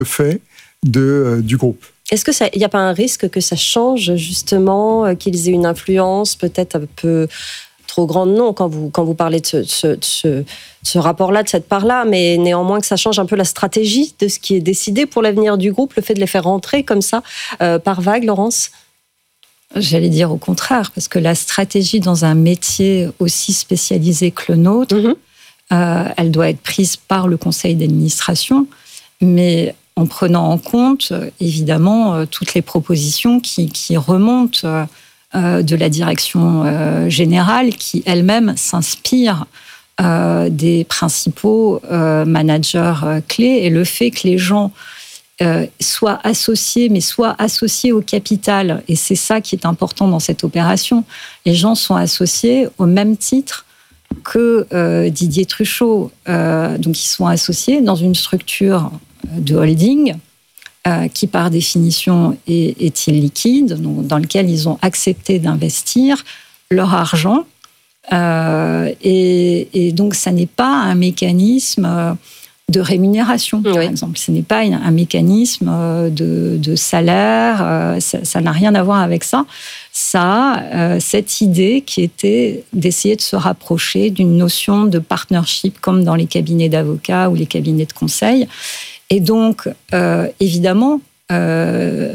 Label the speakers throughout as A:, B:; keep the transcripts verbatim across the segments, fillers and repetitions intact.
A: fait de, euh, du groupe.
B: Est-ce qu'il n'y a pas un risque que ça change justement, euh, qu'ils aient une influence peut-être un peu trop grande? Non, quand vous, quand vous parlez de ce, ce, ce, ce rapport-là, de cette part-là, mais néanmoins que ça change un peu la stratégie de ce qui est décidé pour l'avenir du groupe, le fait de les faire rentrer comme ça, euh, par vague, Laurence?
C: J'allais dire au contraire, parce que la stratégie dans un métier aussi spécialisé que le nôtre, mmh. euh, elle doit être prise par le conseil d'administration, mais en prenant en compte, évidemment, euh, toutes les propositions qui, qui remontent euh, de la direction euh, générale, qui elle-même s'inspire euh, des principaux euh, managers euh, clés, et le fait que les gens Euh, soit associés, mais soit associés au capital. Et c'est ça qui est important dans cette opération. Les gens sont associés au même titre que euh, Didier Truchot. Euh, donc, ils sont associés dans une structure de holding euh, qui, par définition, est, est illiquide, donc, dans lequel ils ont accepté d'investir leur argent. Euh, et, et donc, ça n'est pas un mécanisme Euh, de rémunération, par oui. exemple. Ce n'est pas un mécanisme de, de salaire, ça, ça n'a rien à voir avec ça. Ça a euh, cette idée qui était d'essayer de se rapprocher d'une notion de partnership, comme dans les cabinets d'avocats ou les cabinets de conseil. Et donc, euh, évidemment, euh,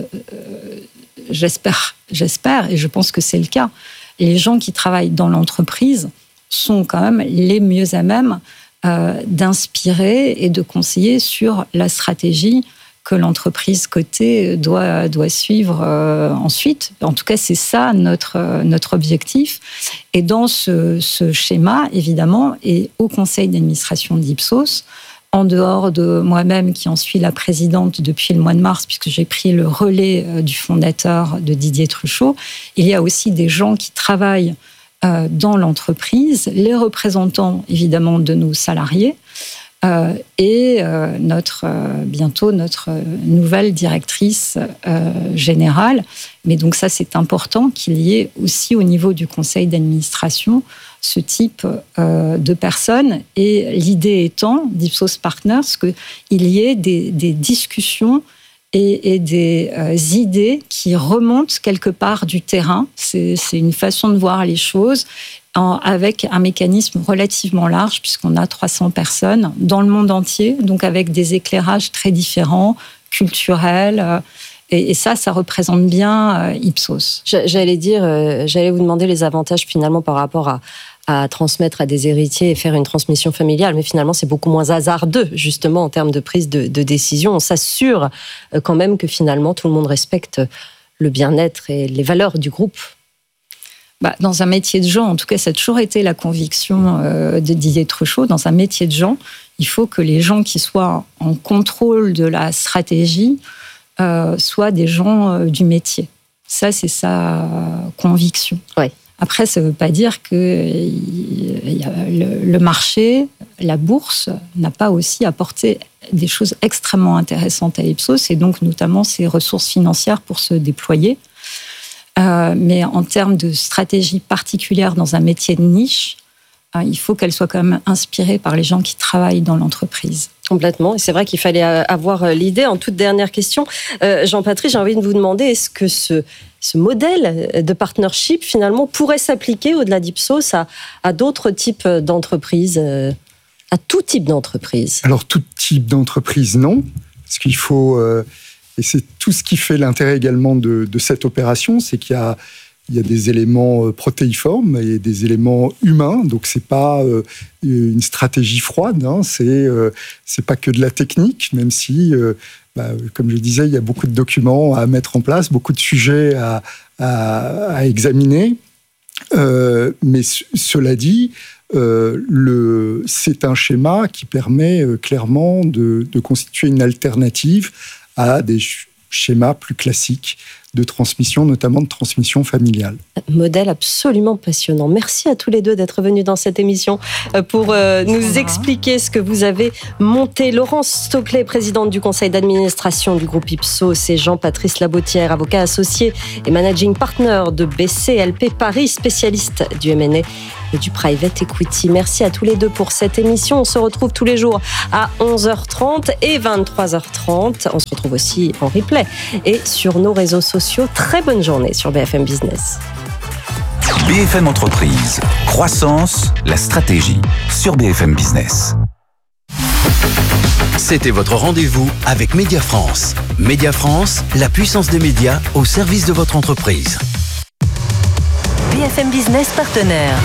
C: j'espère, j'espère, et je pense que c'est le cas, les gens qui travaillent dans l'entreprise sont quand même les mieux à même Euh, d'inspirer et de conseiller sur la stratégie que l'entreprise cotée doit, doit suivre euh, ensuite. En tout cas, c'est ça notre, notre objectif. Et dans ce, ce schéma, évidemment, et au conseil d'administration d'Ipsos, en dehors de moi-même qui en suis la présidente depuis le mois de mars, puisque j'ai pris le relais du fondateur de Didier Truchot, il y a aussi des gens qui travaillent dans l'entreprise, les représentants évidemment de nos salariés euh, et euh, notre, euh, bientôt notre nouvelle directrice euh, générale. Mais donc ça, c'est important qu'il y ait aussi au niveau du conseil d'administration ce type euh, de personnes. Et l'idée étant, d'Ipsos Partners, qu'il y ait des, des discussions et, et des euh, idées qui remontent quelque part du terrain. C'est, c'est une façon de voir les choses en, avec un mécanisme relativement large, puisqu'on a trois cents personnes dans le monde entier, donc avec des éclairages très différents, culturels. Euh, et, et ça, ça représente bien euh, Ipsos.
B: J'allais dire, euh, j'allais vous demander les avantages finalement par rapport à à transmettre à des héritiers et faire une transmission familiale. Mais finalement, c'est beaucoup moins hasardeux, justement, en termes de prise de, de décision. On s'assure quand même que finalement, tout le monde respecte le bien-être et les valeurs du groupe.
C: Bah, dans un métier de gens, en tout cas, ça a toujours été la conviction euh, de Didier Truchot, dans un métier de gens, il faut que les gens qui soient en contrôle de la stratégie euh, soient des gens euh, du métier. Ça, c'est sa conviction.
B: Oui.
C: Après, ça ne veut pas dire que le marché, la bourse, n'a pas aussi apporté des choses extrêmement intéressantes à Ipsos, et donc notamment ses ressources financières pour se déployer. Euh, mais en termes de stratégie particulière dans un métier de niche, euh, il faut qu'elle soit quand même inspirée par les gens qui travaillent dans l'entreprise.
B: Complètement, et c'est vrai qu'il fallait avoir l'idée. En toute dernière question, euh, Jean-Patrice, j'ai envie de vous demander, est-ce que ce, ce modèle de partnership, finalement, pourrait s'appliquer au-delà d'Ipsos à, à d'autres types d'entreprises, euh, à tout type d'entreprise?
A: Alors, tout type d'entreprise, non, parce qu'il faut... Euh, et c'est tout ce qui fait l'intérêt également de, de cette opération, c'est qu'il y a... Il y a des éléments protéiformes et des éléments humains, donc c'est pas euh, une stratégie froide, hein, c'est euh, c'est pas que de la technique, même si, euh, bah, comme je disais, il y a beaucoup de documents à mettre en place, beaucoup de sujets à, à, à examiner. Euh, mais c- cela dit, euh, le, c'est un schéma qui permet euh, clairement de, de constituer une alternative à des ch- schémas plus classiques de transmission, notamment de transmission familiale.
B: Modèle absolument passionnant. Merci à tous les deux d'être venus dans cette émission pour euh, nous expliquer ce que vous avez monté. Laurence Stoclet, présidente du conseil d'administration du groupe Ipsos, et Jean-Patrice Labotière, avocat associé et managing partner de B C L P Paris, spécialiste du M and A et du private equity. Merci à tous les deux pour cette émission. On se retrouve tous les jours à onze heures trente et vingt-trois heures trente. On se retrouve aussi en replay et sur nos réseaux sociaux. Très bonne journée sur B F M Business.
D: B F M Entreprise, croissance, la stratégie sur B F M Business.
E: C'était votre rendez-vous avec Média France. Média France, la puissance des médias au service de votre entreprise.
F: B F M Business partenaire.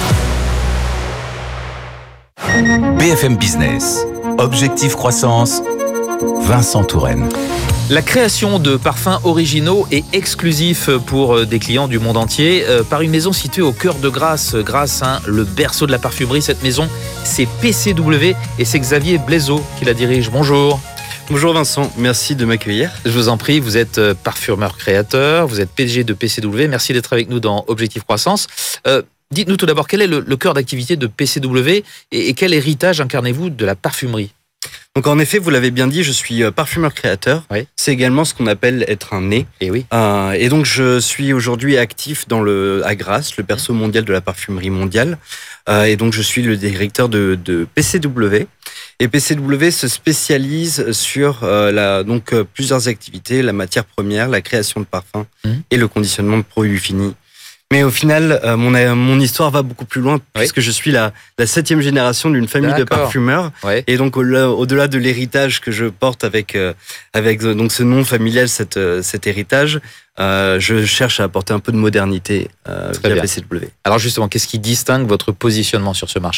D: B F M Business, objectif croissance, Vincent Touraine.
G: La création de parfums originaux et exclusifs pour des clients du monde entier par une maison située au cœur de Grasse. Grasse, hein, le berceau de la parfumerie. Cette maison, c'est P C W et c'est Xavier Blaiseau qui la dirige. Bonjour.
H: Bonjour Vincent, merci de m'accueillir.
G: Je vous en prie, vous êtes parfumeur créateur, vous êtes P D G de P C W. Merci d'être avec nous dans Objectif Croissance. Euh, dites-nous tout d'abord, quel est le, le cœur d'activité de P C W et, et quel héritage incarnez-vous de la parfumerie ?
H: Donc en effet, vous l'avez bien dit, je suis parfumeur créateur. Oui. C'est également ce qu'on appelle être un nez.
G: Et oui.
H: Euh, et donc je suis aujourd'hui actif dans le à Grasse, le berceau mondial de la parfumerie mondiale. Euh, et donc je suis le directeur de, de P C W. Et P C W se spécialise sur euh, la, donc euh, plusieurs activités, la matière première, la création de parfums mmh. et le conditionnement de produits finis. Mais au final, euh, mon, mon histoire va beaucoup plus loin, oui. puisque je suis la, la septième génération d'une famille D'accord. de parfumeurs. Ouais. Et donc, au, au-delà de l'héritage que je porte avec, euh, avec donc ce nom familial, cette, euh, cet héritage, euh, je cherche à apporter un peu de modernité euh, via P C W.
G: Alors justement, qu'est-ce qui distingue votre positionnement sur ce marché ?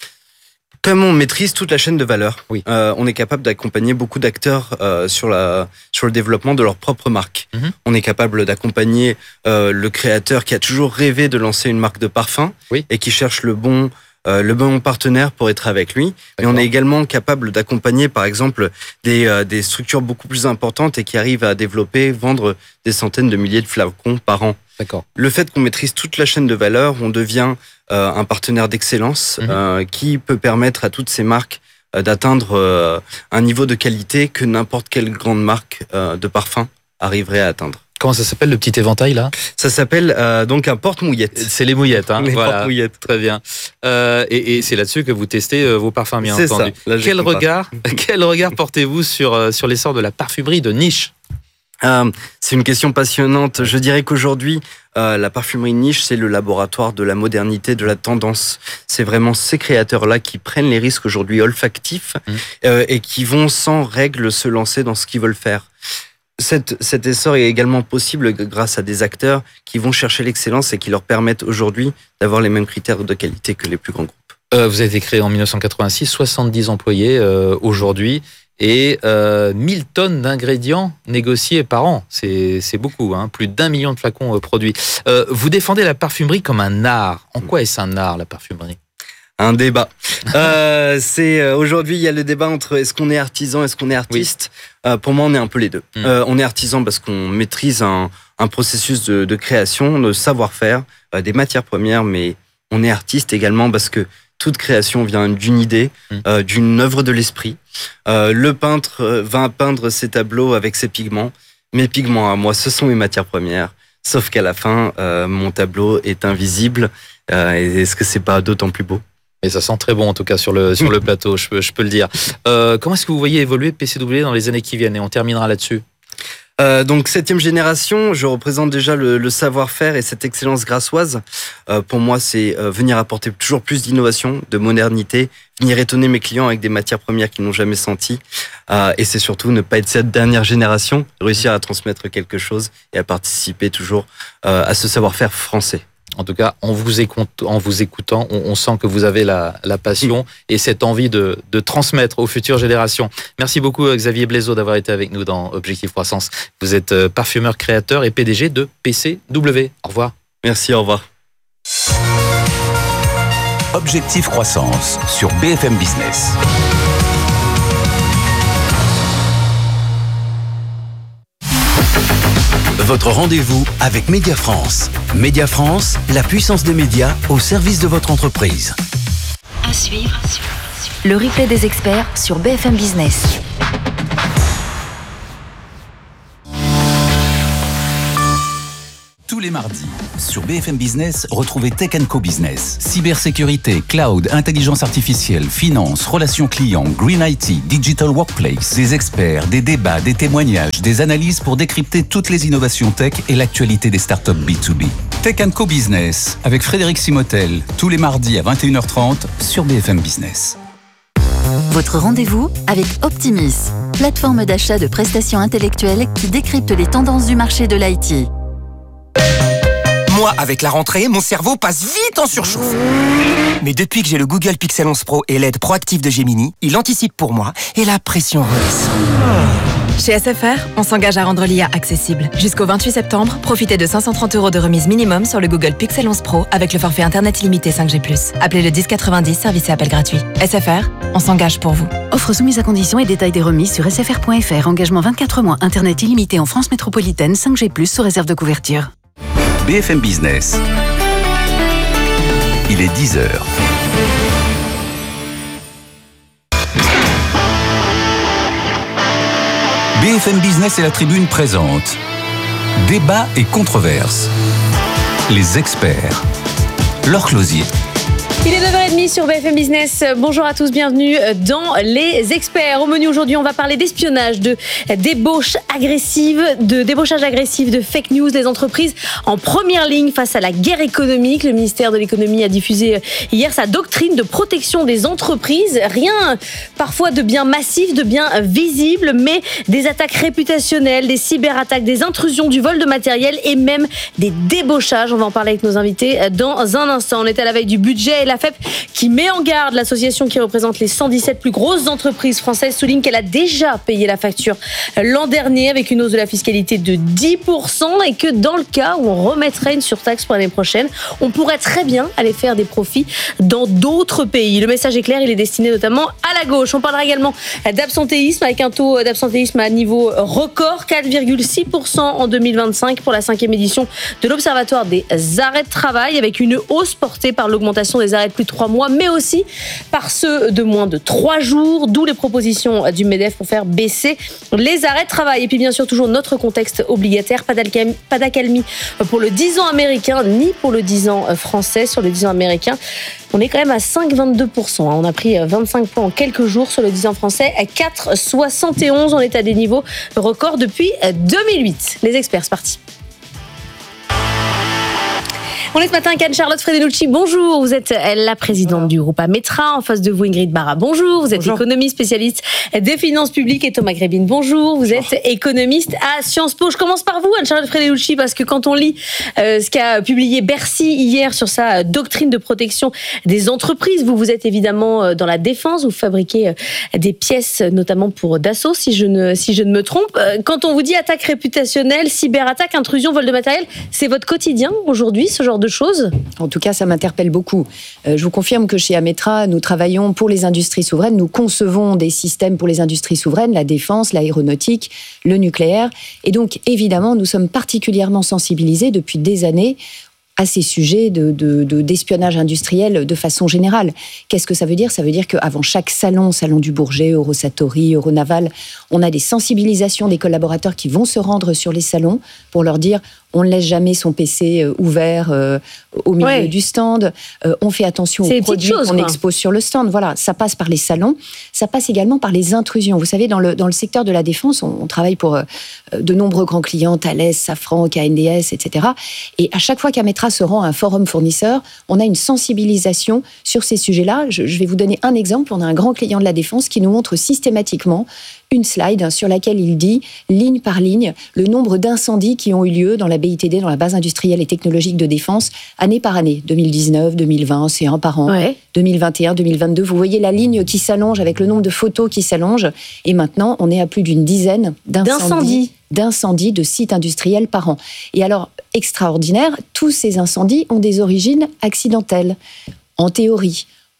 H: Comme on maîtrise toute la chaîne de valeur,
G: oui.
H: euh, on est capable d'accompagner beaucoup d'acteurs euh, sur, la, sur le développement de leur propre marque. Mm-hmm. On est capable d'accompagner euh, le créateur qui a toujours rêvé de lancer une marque de parfum
G: oui.
H: et qui cherche le bon, euh, le bon partenaire pour être avec lui. Mais on est également capable d'accompagner, par exemple, des, euh, des structures beaucoup plus importantes et qui arrivent à développer, vendre des centaines de milliers de flacons par an.
G: D'accord.
H: Le fait qu'on maîtrise toute la chaîne de valeur, on devient euh, un partenaire d'excellence mmh. euh, qui peut permettre à toutes ces marques euh, d'atteindre euh, un niveau de qualité que n'importe quelle grande marque euh, de parfum arriverait à atteindre.
G: Comment ça s'appelle le petit éventail là ?
H: Ça s'appelle euh, donc un porte-mouillette.
G: C'est les mouillettes, hein.
H: Les
G: voilà.
H: porte-mouillettes.
G: Très bien. Euh, et, et c'est là-dessus que vous testez euh, vos parfums, bien
H: c'est
G: entendu.
H: Ça. Là,
G: quel regard, quel regard portez-vous sur euh, sur l'essor de la parfumerie de niche ?
H: Euh, c'est une question passionnante. Je dirais qu'aujourd'hui, euh, la parfumerie niche, c'est le laboratoire de la modernité, de la tendance. C'est vraiment ces créateurs-là qui prennent les risques aujourd'hui olfactifs mmh. euh, et qui vont sans règles se lancer dans ce qu'ils veulent faire. Cette, cet essor est également possible grâce à des acteurs qui vont chercher l'excellence et qui leur permettent aujourd'hui d'avoir les mêmes critères de qualité que les plus grands groupes.
G: Euh, vous avez été créé en dix-neuf cent quatre-vingt-six, soixante-dix employés euh, aujourd'hui. Et euh, mille tonnes d'ingrédients négociés par an. C'est, c'est beaucoup, hein, plus d'un million de flacons euh, produits. Euh, vous défendez la parfumerie comme un art. En quoi est-ce un art, la parfumerie ?
H: Un débat. euh, c'est euh, aujourd'hui, il y a le débat entre est-ce qu'on est artisan, est-ce qu'on est artiste. Oui. Euh, pour moi, on est un peu les deux. Mmh. Euh, on est artisan parce qu'on maîtrise un, un processus de, de création, de savoir-faire, euh, des matières premières, mais on est artiste également parce que toute création vient d'une idée, mmh. euh, d'une œuvre de l'esprit. Euh, le peintre va peindre ses tableaux avec ses pigments. Mes pigments à moi, ce sont mes matières premières. Sauf qu'à la fin, euh, mon tableau est invisible. Euh, et est-ce que c'est pas d'autant plus beau ?
G: Et ça sent très bon, en tout cas, sur le, sur le plateau, je peux, je peux le dire. Euh, comment est-ce que vous voyez évoluer P C W dans les années qui viennent ? Et on terminera là-dessus.
H: Euh, donc septième génération, je représente déjà le, le savoir-faire et cette excellence grassoise. Euh, pour moi, c'est euh, venir apporter toujours plus d'innovation, de modernité, venir étonner mes clients avec des matières premières qu'ils n'ont jamais senties. Euh, et c'est surtout ne pas être cette dernière génération, réussir à transmettre quelque chose et à participer toujours euh, à ce savoir-faire français.
G: En tout cas, en vous écoutant, en vous écoutant on, on sent que vous avez la, la passion et cette envie de, de transmettre aux futures générations. Merci beaucoup Xavier Blaiseau d'avoir été avec nous dans Objectif Croissance. Vous êtes parfumeur créateur et P D G de P C W. Au revoir.
H: Merci, au revoir.
D: Objectif Croissance sur B F M Business.
E: votre rendez-vous avec Média France. Média France, la puissance des médias au service de votre entreprise.
F: À suivre, le replay des experts sur B F M Business.
D: Tous les mardis, sur B F M Business, retrouvez Tech and Co Business. Cybersécurité, cloud, intelligence artificielle, finance, relations clients, green I T, digital workplace. Des experts, des débats, des témoignages, des analyses pour décrypter toutes les innovations tech et l'actualité des startups B deux B. Tech and Co Business, avec Frédéric Simotel, tous les mardis à vingt et une heures trente sur B F M Business.
F: Votre rendez-vous avec Optimis, plateforme d'achat de prestations intellectuelles qui décrypte les tendances du marché de l'I T.
I: Moi, avec la rentrée, mon cerveau passe vite en surchauffe. Mais depuis que j'ai le Google Pixel onze Pro et l'A I D proactive de Gemini, il anticipe pour moi et la pression redescend.
J: Chez S F R, on s'engage à rendre l'I A accessible. Jusqu'au vingt-huit septembre, profitez de cinq cent trente euros de remise minimum sur le Google Pixel onze Pro avec le forfait Internet illimité cinq G plus. Appelez le dix quatre-vingt-dix, service et appel gratuit. S F R, on s'engage pour vous.
F: Offre soumise à conditions et détails des remises sur s f r point f r. Engagement vingt-quatre mois. Internet illimité en France métropolitaine cinq G plus, sous réserve de couverture.
D: B F M Business. Il est dix heures. B F M Business et la Tribune présentent Débat et controverses. Les experts. Laure Closier.
K: Il est neuf heures trente sur B F M Business. Bonjour à tous, bienvenue dans Les Experts. Au menu aujourd'hui, on va parler d'espionnage, de débauche agressive, de débauchage agressif, de fake news. Les entreprises en première ligne face à la guerre économique. Le ministère de l'économie a diffusé hier sa doctrine de protection des entreprises. Rien parfois de bien massif, de bien visible, mais des attaques réputationnelles, des cyberattaques, des intrusions, du vol de matériel et même des débauchages. On va en parler avec nos invités dans un instant. On est à la veille du budget et la F E P qui met en garde. L'association qui représente les cent dix-sept plus grosses entreprises françaises souligne qu'elle a déjà payé la facture l'an dernier avec une hausse de la fiscalité de dix pour cent et que dans le cas où on remettrait une surtaxe pour l'année prochaine, on pourrait très bien aller faire des profits dans d'autres pays. Le message est clair, il est destiné notamment à la gauche. On parlera également d'absentéisme avec un taux d'absentéisme à niveau record, quatre virgule six pour cent en deux mille vingt-cinq pour la cinquième édition de l'Observatoire des arrêts de travail, avec une hausse portée par l'augmentation des arrêts de plus de trois mois, mais aussi par ceux de moins de trois jours, d'où les propositions du MEDEF pour faire baisser les arrêts de travail. Et puis bien sûr, toujours notre contexte obligataire, pas d'accalmie pour le dix ans américain, ni pour le dix ans français. Sur le dix ans américain, on est quand même à cinq virgule vingt-deux pour cent. On a pris vingt-cinq points en quelques jours. Sur le dix ans français, à quatre virgule soixante et onze. On est à des niveaux records depuis deux mille huit. Les experts, c'est parti. On est ce matin avec Anne-Charlotte Fredenucci. Bonjour, vous êtes la présidente Bonjour. du groupe Ametra. En face de vous, Ingrid Barra. Bonjour, vous êtes Bonjour. économiste spécialiste des finances publiques. Et Thomas Grébine, bonjour, vous Bonjour. êtes économiste à Sciences Po. Je commence par vous, Anne-Charlotte Fredenucci, parce que quand on lit euh, ce qu'a publié Bercy hier sur sa doctrine de protection des entreprises, vous, vous êtes évidemment dans la défense, vous fabriquez euh, des pièces, notamment pour Dassault, si je ne, si je ne me trompe. Euh, quand on vous dit attaque réputationnelle, cyberattaque, intrusion, vol de matériel, c'est votre quotidien aujourd'hui, ce genre de de choses ?
L: En tout cas, ça m'interpelle beaucoup. Euh, je vous confirme que chez Ametra, nous travaillons pour les industries souveraines. Nous concevons des systèmes pour les industries souveraines, la défense, l'aéronautique, le nucléaire. Et donc, évidemment, nous sommes particulièrement sensibilisés depuis des années à ces sujets de, de, de, d'espionnage industriel de façon générale. Qu'est-ce que ça veut dire ? Ça veut dire qu'avant chaque salon, salon du Bourget, Eurosatori, Euronaval, on a des sensibilisations des collaborateurs qui vont se rendre sur les salons pour leur dire on ne laisse jamais son P C ouvert euh, au milieu ouais. du stand, euh, on fait attention
K: C'est
L: aux produits
K: choses,
L: qu'on
K: quoi.
L: expose sur le stand. Voilà, ça passe par les salons, ça passe également par les intrusions. Vous savez, dans le, dans le secteur de la défense, on, on travaille pour euh, de nombreux grands clients, Thales, Safran, K N D S, et cetera. Et à chaque fois qu'Ametra se rend à un forum fournisseur, on a une sensibilisation sur ces sujets-là. Je, je vais vous donner un exemple. On a un grand client de la défense qui nous montre systématiquement une slide sur laquelle il dit, ligne par ligne, le nombre d'incendies qui ont eu lieu dans la B I T D, dans la base industrielle et technologique de défense, année par année. deux mille dix-neuf, deux mille vingt, c'est un par an. Ouais. deux mille vingt et un, deux mille vingt-deux, vous voyez la ligne qui s'allonge avec le nombre de photos qui s'allonge. Et maintenant, on est à plus d'une dizaine d'incendies. D'incendies. d'incendies de sites industriels par an. Et alors, extraordinaire, tous ces incendies ont des origines accidentelles, en théorie.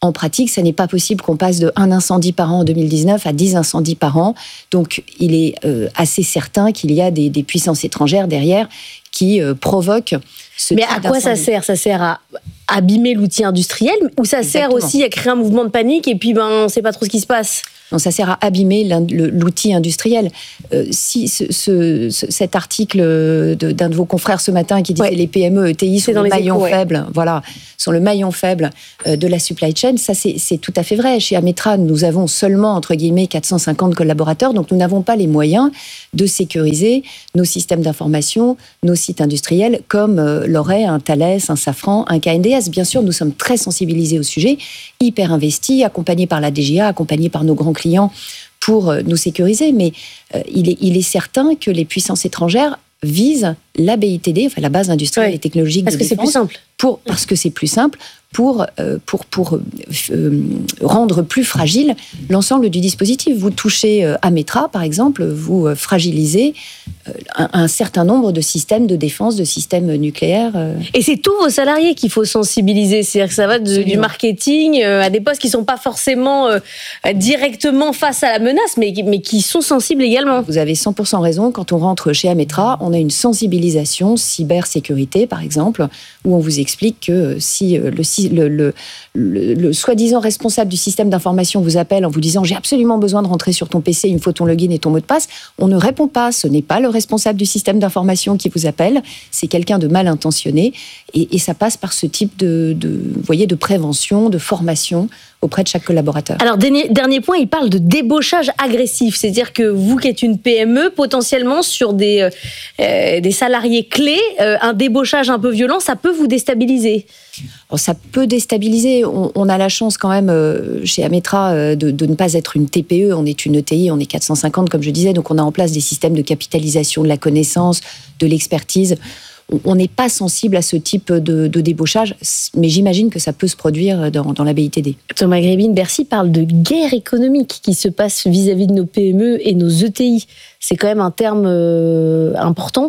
L: En pratique, ça n'est pas possible qu'on passe de un incendie par an en deux mille dix-neuf à dix incendies par an. Donc, il est euh, assez certain qu'il y a des, des puissances étrangères derrière qui euh, provoquent ce
K: Mais
L: type
K: à quoi ça
L: d'incendie.
K: sert? Ça sert à abîmer l'outil industriel ou ça sert
L: Exactement.
K: aussi à créer un mouvement de panique et puis ben, on ne sait pas trop ce qui se passe?
L: Non, ça sert à abîmer l'outil industriel. Euh, si ce, ce, ce, cet article de, d'un de vos confrères ce matin qui disait ouais. les P M E, E T I sont
K: dans
L: le
K: les
L: maillon
K: échos, ouais.
L: faible, voilà, sont le maillon faible de la supply chain, ça c'est, c'est tout à fait vrai. Chez Ametra, nous avons seulement, entre guillemets, quatre cent cinquante collaborateurs, donc nous n'avons pas les moyens de sécuriser nos systèmes d'information, nos sites industriels, comme euh, l'aurait un Thales, un Safran, un K N D S. Bien sûr, nous sommes très sensibilisés au sujet, hyper investis, accompagnés par la D G A, accompagnés par nos grands clients pour nous sécuriser, mais euh, il, est, il est certain que les puissances étrangères visent la B I T D, enfin la base industrielle ouais. et technologique
K: parce
L: de
K: que
L: défense,
K: c'est plus simple.
L: Pour, parce que c'est plus simple pour, euh, pour, pour euh, rendre plus fragile l'ensemble du dispositif. Vous touchez euh, Ametra, par exemple, vous euh, fragilisez euh, un, un certain nombre de systèmes de défense, de systèmes nucléaires. Euh.
K: Et c'est tous vos salariés qu'il faut sensibiliser. C'est-à-dire que ça va de, du marketing euh, à des postes qui ne sont pas forcément euh, directement face à la menace, mais, mais qui sont sensibles également.
L: Vous avez cent pour cent raison. Quand on rentre chez Ametra, on a une sensibilisation cybersécurité, par exemple, où on vous explique que si le, le, le, le, le soi-disant responsable du système d'information vous appelle en vous disant « j'ai absolument besoin de rentrer sur ton P C, il me faut ton login et ton mot de passe », on ne répond pas. Ce n'est pas le responsable du système d'information qui vous appelle, c'est quelqu'un de mal intentionné. Et, et ça passe par ce type de, de, vous voyez, de prévention, de formation auprès de chaque collaborateur.
K: Alors, dernier, dernier point, il parle de débauchage agressif. C'est-à-dire que vous qui êtes une P M E, potentiellement sur des, euh, des salariés clés, euh, un débauchage un peu violent, ça peut vous déstabiliser.
L: Alors, ça peut déstabiliser. On, on a la chance quand même, euh, chez Ametra, euh, de, de ne pas être une T P E. On est une E T I, on est quatre cent cinquante, comme je disais. Donc, on a en place des systèmes de capitalisation de la connaissance, de l'expertise. On n'est pas sensible à ce type de, de débauchage, mais j'imagine que ça peut se produire dans, dans la B I T D.
K: Thomas Grébin, Bercy parle de guerre économique qui se passe vis-à-vis de nos P M E et nos E T I. C'est quand même un terme euh, important.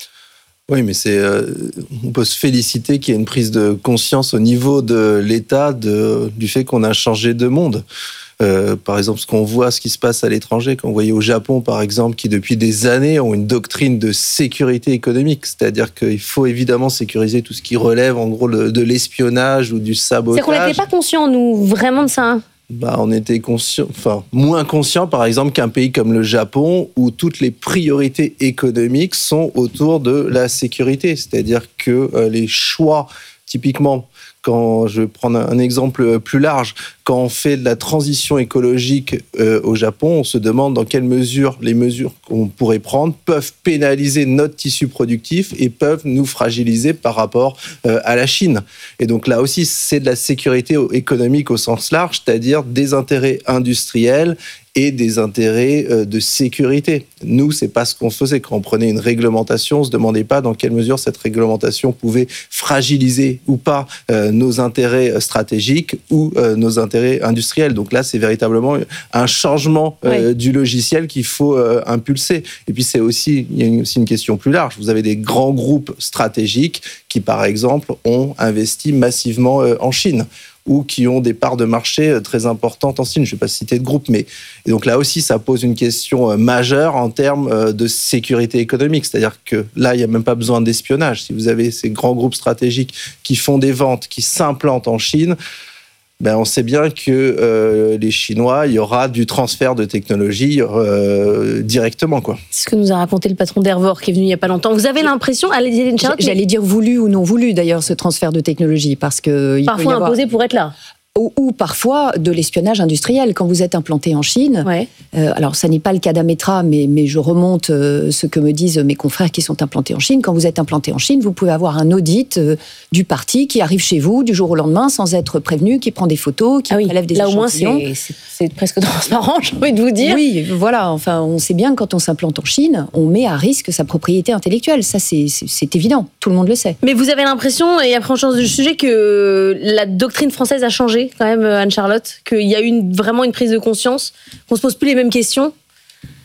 M: Oui, mais c'est, euh, on peut se féliciter qu'il y ait une prise de conscience au niveau de l'État de, du fait qu'on a changé de monde. Euh, par exemple, ce qu'on voit, ce qui se passe à l'étranger, quand vous voyez au Japon, par exemple, qui depuis des années ont une doctrine de sécurité économique, c'est-à-dire qu'il faut évidemment sécuriser tout ce qui relève, en gros, le, de l'espionnage ou du sabotage.
K: C'est qu'on n'était pas conscients, nous, vraiment de ça.
M: Bah, on était conscient, enfin, moins conscient, par exemple, qu'un pays comme le Japon, où toutes les priorités économiques sont autour de la sécurité. C'est-à-dire que euh, les choix, typiquement, quand je vais prendre un exemple plus large, quand on fait de la transition écologique euh, au Japon, on se demande dans quelle mesure les mesures qu'on pourrait prendre peuvent pénaliser notre tissu productif et peuvent nous fragiliser par rapport euh, à la Chine. Et donc là aussi, c'est de la sécurité économique au sens large, c'est-à-dire des intérêts industriels et des intérêts de sécurité. Nous, c'est pas ce qu'on faisait. Quand on prenait une réglementation, on se demandait pas dans quelle mesure cette réglementation pouvait fragiliser ou pas euh, nos intérêts stratégiques ou euh, nos intérêts industriels. Donc là, c'est véritablement un changement euh, oui. du logiciel qu'il faut euh, impulser. Et puis, c'est aussi, il y a aussi une question plus large. Vous avez des grands groupes stratégiques qui, par exemple, ont investi massivement euh, en Chine, ou qui ont des parts de marché très importantes en Chine. Je ne vais pas citer de groupe, mais et donc là aussi, ça pose une question majeure en termes de sécurité économique. C'est-à-dire que là, il n'y a même pas besoin d'espionnage. Si vous avez ces grands groupes stratégiques qui font des ventes, qui s'implantent en Chine, ben on sait bien que euh, les Chinois, il y aura du transfert de technologie euh, directement, quoi.
K: C'est ce que nous a raconté le patron d'Hervor qui est venu il n'y a pas longtemps. Vous avez l'impression, allez-y, Hélène Charlotte,
L: j'allais dire voulu ou non voulu d'ailleurs ce transfert de technologie, parce que il
K: parfois
L: peut y avoir...
K: imposé pour être là.
L: Ou, ou parfois de l'espionnage industriel. Quand vous êtes implanté en Chine, ouais. euh, alors ça n'est pas le cas d'Ametra, mais, mais je remonte euh, ce que me disent mes confrères qui sont implantés en Chine. Quand vous êtes implanté en Chine, vous pouvez avoir un audit euh, du parti qui arrive chez vous du jour au lendemain sans être prévenu, qui prend des photos, qui
K: ah oui.
L: prélève des
K: Là
L: échantillons.
K: Là au moins, c'est, c'est, c'est presque transparent, j'ai envie de vous dire.
L: Oui, voilà. Enfin, on sait bien que quand on s'implante en Chine, on met à risque sa propriété intellectuelle. Ça, c'est, c'est, c'est évident. Tout le monde le sait.
K: Mais vous avez l'impression, et après on change de sujet, que la doctrine française a changé quand même, Anne-Charlotte, qu'il y a eu une, vraiment une prise de conscience, qu'on ne se pose plus les mêmes questions?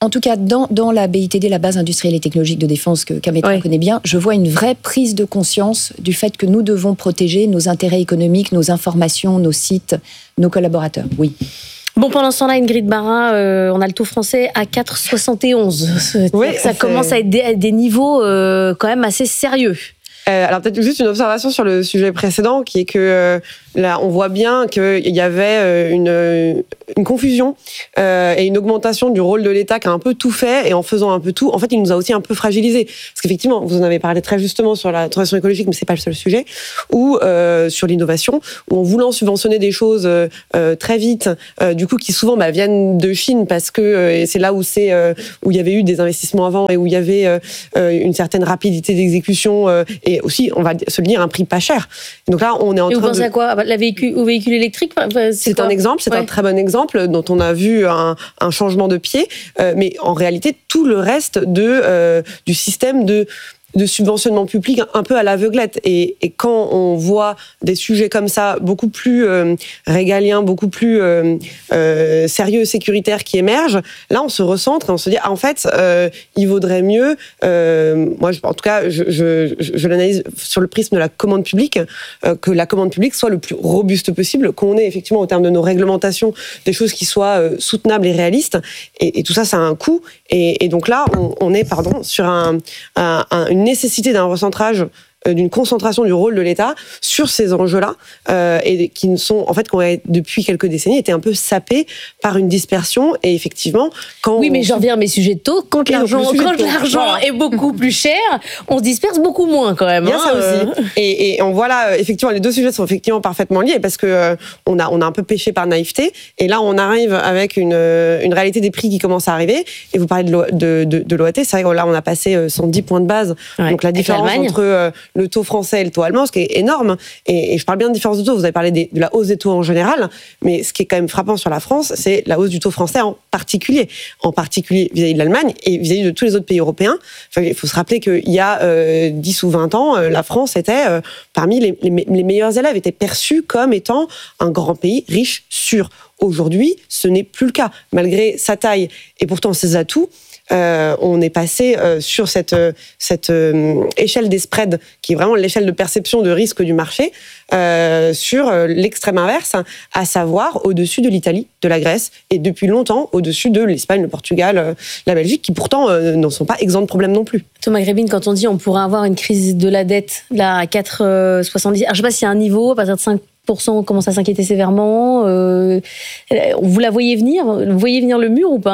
L: En tout cas, dans, dans la B I T D, la base industrielle et technologique de défense que Kametra ouais. connaît bien, je vois une vraie prise de conscience du fait que nous devons protéger nos intérêts économiques, nos informations, nos sites, nos collaborateurs. Oui.
K: Bon, pendant ce temps-là, Ingrid Barin, euh, on a le taux français à quatre virgule soixante et onze. Oui, ça c'est... commence à être des, des niveaux euh, quand même assez sérieux.
N: Euh, alors peut-être juste une observation sur le sujet précédent, qui est que euh, là, on voit bien qu'il y avait une, une confusion euh, et une augmentation du rôle de l'État qui a un peu tout fait, et en faisant un peu tout, en fait, il nous a aussi un peu fragilisés. Parce qu'effectivement, vous en avez parlé très justement sur la transition écologique, mais c'est pas le seul sujet, ou euh, sur l'innovation, où en voulant subventionner des choses euh, très vite, euh, du coup, qui souvent bah, viennent de Chine, parce que euh, et c'est là où c'est euh, où il y avait eu des investissements avant et où il y avait euh, une certaine rapidité d'exécution euh, et aussi, on va se le dire, un prix pas cher. Donc là, on est en
K: et
N: train de...
K: vous pensez à quoi ? La véhicule, au véhicule électrique ? C'est,
N: c'est un exemple, c'est ouais. un très bon exemple dont on a vu un, un changement de pied, euh, mais en réalité, tout le reste de, euh, du système de... de subventionnement public un peu à l'aveuglette. Et, et quand on voit des sujets comme ça, beaucoup plus euh, régaliens, beaucoup plus euh, euh, sérieux, sécuritaires qui émergent, là on se recentre et on se dit, ah, en fait, euh, il vaudrait mieux, euh, moi en tout cas, je, je, je, je l'analyse sur le prisme de la commande publique, euh, que la commande publique soit le plus robuste possible, qu'on ait effectivement au terme de nos réglementations des choses qui soient euh, soutenables et réalistes. Et, et tout ça, ça a un coût. Et, et donc là, on, on est, pardon, sur un, un, un, une nécessité d'un recentrage, d'une concentration du rôle de l'État sur ces enjeux-là, euh, et qui ne sont, en fait, qui ont depuis quelques décennies été un peu sapés par une dispersion. Et effectivement, quand
K: oui,
N: on...
K: mais j'en reviens à mes sujets de taux. Quand et l'argent, quand l'argent voilà. est beaucoup plus cher, on se disperse beaucoup moins quand même.
N: Il y a
K: hein,
N: ça
K: euh...
N: aussi. Et, et on voit là, effectivement, les deux sujets sont effectivement parfaitement liés parce que euh, on a on a un peu péché par naïveté. Et là, on arrive avec une une réalité des prix qui commence à arriver. Et vous parlez de l'O, de, de, de l'O A T, c'est vrai que là, on a passé cent dix points de base. Ouais, donc la différence entre euh, le taux français et le taux allemand, ce qui est énorme. Et, et je parle bien de différence de taux. Vous avez parlé des, de la hausse des taux en général, mais ce qui est quand même frappant sur la France, c'est la hausse du taux français en particulier, en particulier vis-à-vis de l'Allemagne et vis-à-vis de tous les autres pays européens. Enfin, il faut se rappeler qu'il y a euh, dix ou vingt ans, euh, la France était euh, parmi les, les, les meilleurs élèves, était perçue comme étant un grand pays riche, sûr. Aujourd'hui, ce n'est plus le cas, malgré sa taille et pourtant ses atouts. Euh, on est passé euh, sur cette, cette euh, échelle des spreads, qui est vraiment l'échelle de perception de risque du marché, euh, sur euh, l'extrême inverse, à savoir au-dessus de l'Italie, de la Grèce, et depuis longtemps au-dessus de l'Espagne, le Portugal, euh, la Belgique, qui pourtant euh, n'en sont pas exempts de problèmes non plus.
K: Thomas Grébin, quand on dit on pourrait avoir une crise de la dette là, à quatre virgule soixante-dix, alors je ne sais pas s'il y a un niveau, à partir de cinq pour cent, on commence à s'inquiéter sévèrement. Euh, vous la voyez venir ? Vous voyez venir le mur ou pas ?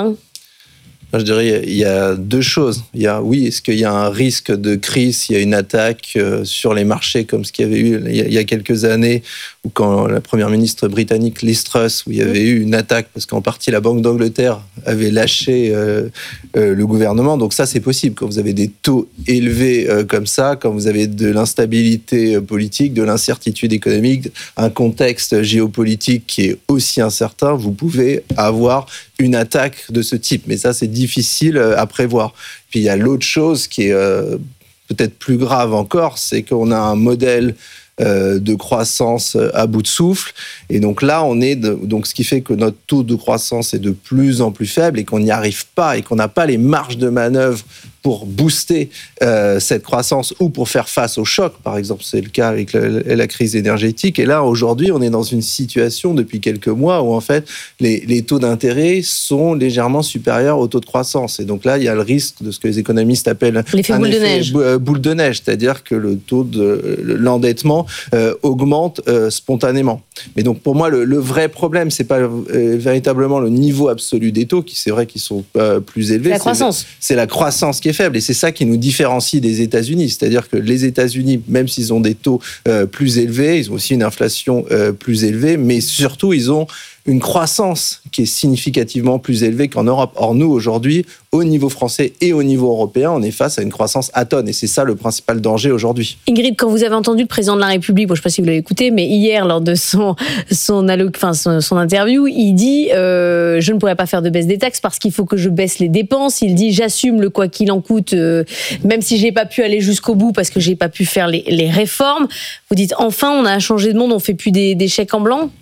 M: Je dirais il y a deux choses. Il y a, oui, est-ce qu'il y a un risque de crise, il y a une attaque sur les marchés comme ce qu'il y avait eu il y a quelques années, ou quand la première ministre britannique Liz Truss, où il y avait eu une attaque parce qu'en partie la Banque d'Angleterre avait lâché euh, euh, le gouvernement. Donc ça, c'est possible. Quand vous avez des taux élevés euh, comme ça, quand vous avez de l'instabilité politique, de l'incertitude économique, un contexte géopolitique qui est aussi incertain, vous pouvez avoir une attaque de ce type. Mais ça, c'est difficile à prévoir. Puis il y a l'autre chose qui est euh, peut-être plus grave encore, c'est qu'on a un modèle euh, de croissance à bout de souffle. Et donc là, on est de, donc ce qui fait que notre taux de croissance est de plus en plus faible et qu'on n'y arrive pas et qu'on n'a pas les marges de manœuvre pour booster euh, cette croissance ou pour faire face au choc. Par exemple, c'est le cas avec la, la crise énergétique. Et là, aujourd'hui, on est dans une situation depuis quelques mois où, en fait, les, les taux d'intérêt sont légèrement supérieurs au taux de croissance. Et donc là, il y a le risque de ce que les économistes appellent
K: l'effet
M: un
K: boule
M: effet
K: de neige.
M: boule de neige, c'est-à-dire que le taux de l'endettement euh, augmente euh, spontanément. Mais donc, pour moi, le, le vrai problème, c'est pas euh, véritablement le niveau absolu des taux, qui c'est vrai qu'ils sont euh, plus élevés.
K: La croissance.
M: C'est, c'est la croissance qui est faible. Et c'est ça qui nous différencie des États-Unis. C'est-à-dire que les États-Unis, même s'ils ont des taux euh, plus élevés, ils ont aussi une inflation euh, plus élevée, mais surtout, ils ont une croissance qui est significativement plus élevée qu'en Europe. Or, nous, aujourd'hui, au niveau français et au niveau européen, on est face à une croissance atone. Et c'est ça le principal danger aujourd'hui.
K: Ingrid, quand vous avez entendu le président de la République, bon, je ne sais pas si vous l'avez écouté, mais hier, lors de son, son, enfin, son, son interview, il dit euh, « Je ne pourrais pas faire de baisse des taxes parce qu'il faut que je baisse les dépenses ». Il dit « J'assume le quoi qu'il en coûte, euh, même si je n'ai pas pu aller jusqu'au bout parce que je n'ai pas pu faire les, les réformes ». Vous dites « Enfin, on a changé de monde, on ne fait plus des, des chèques en blanc ».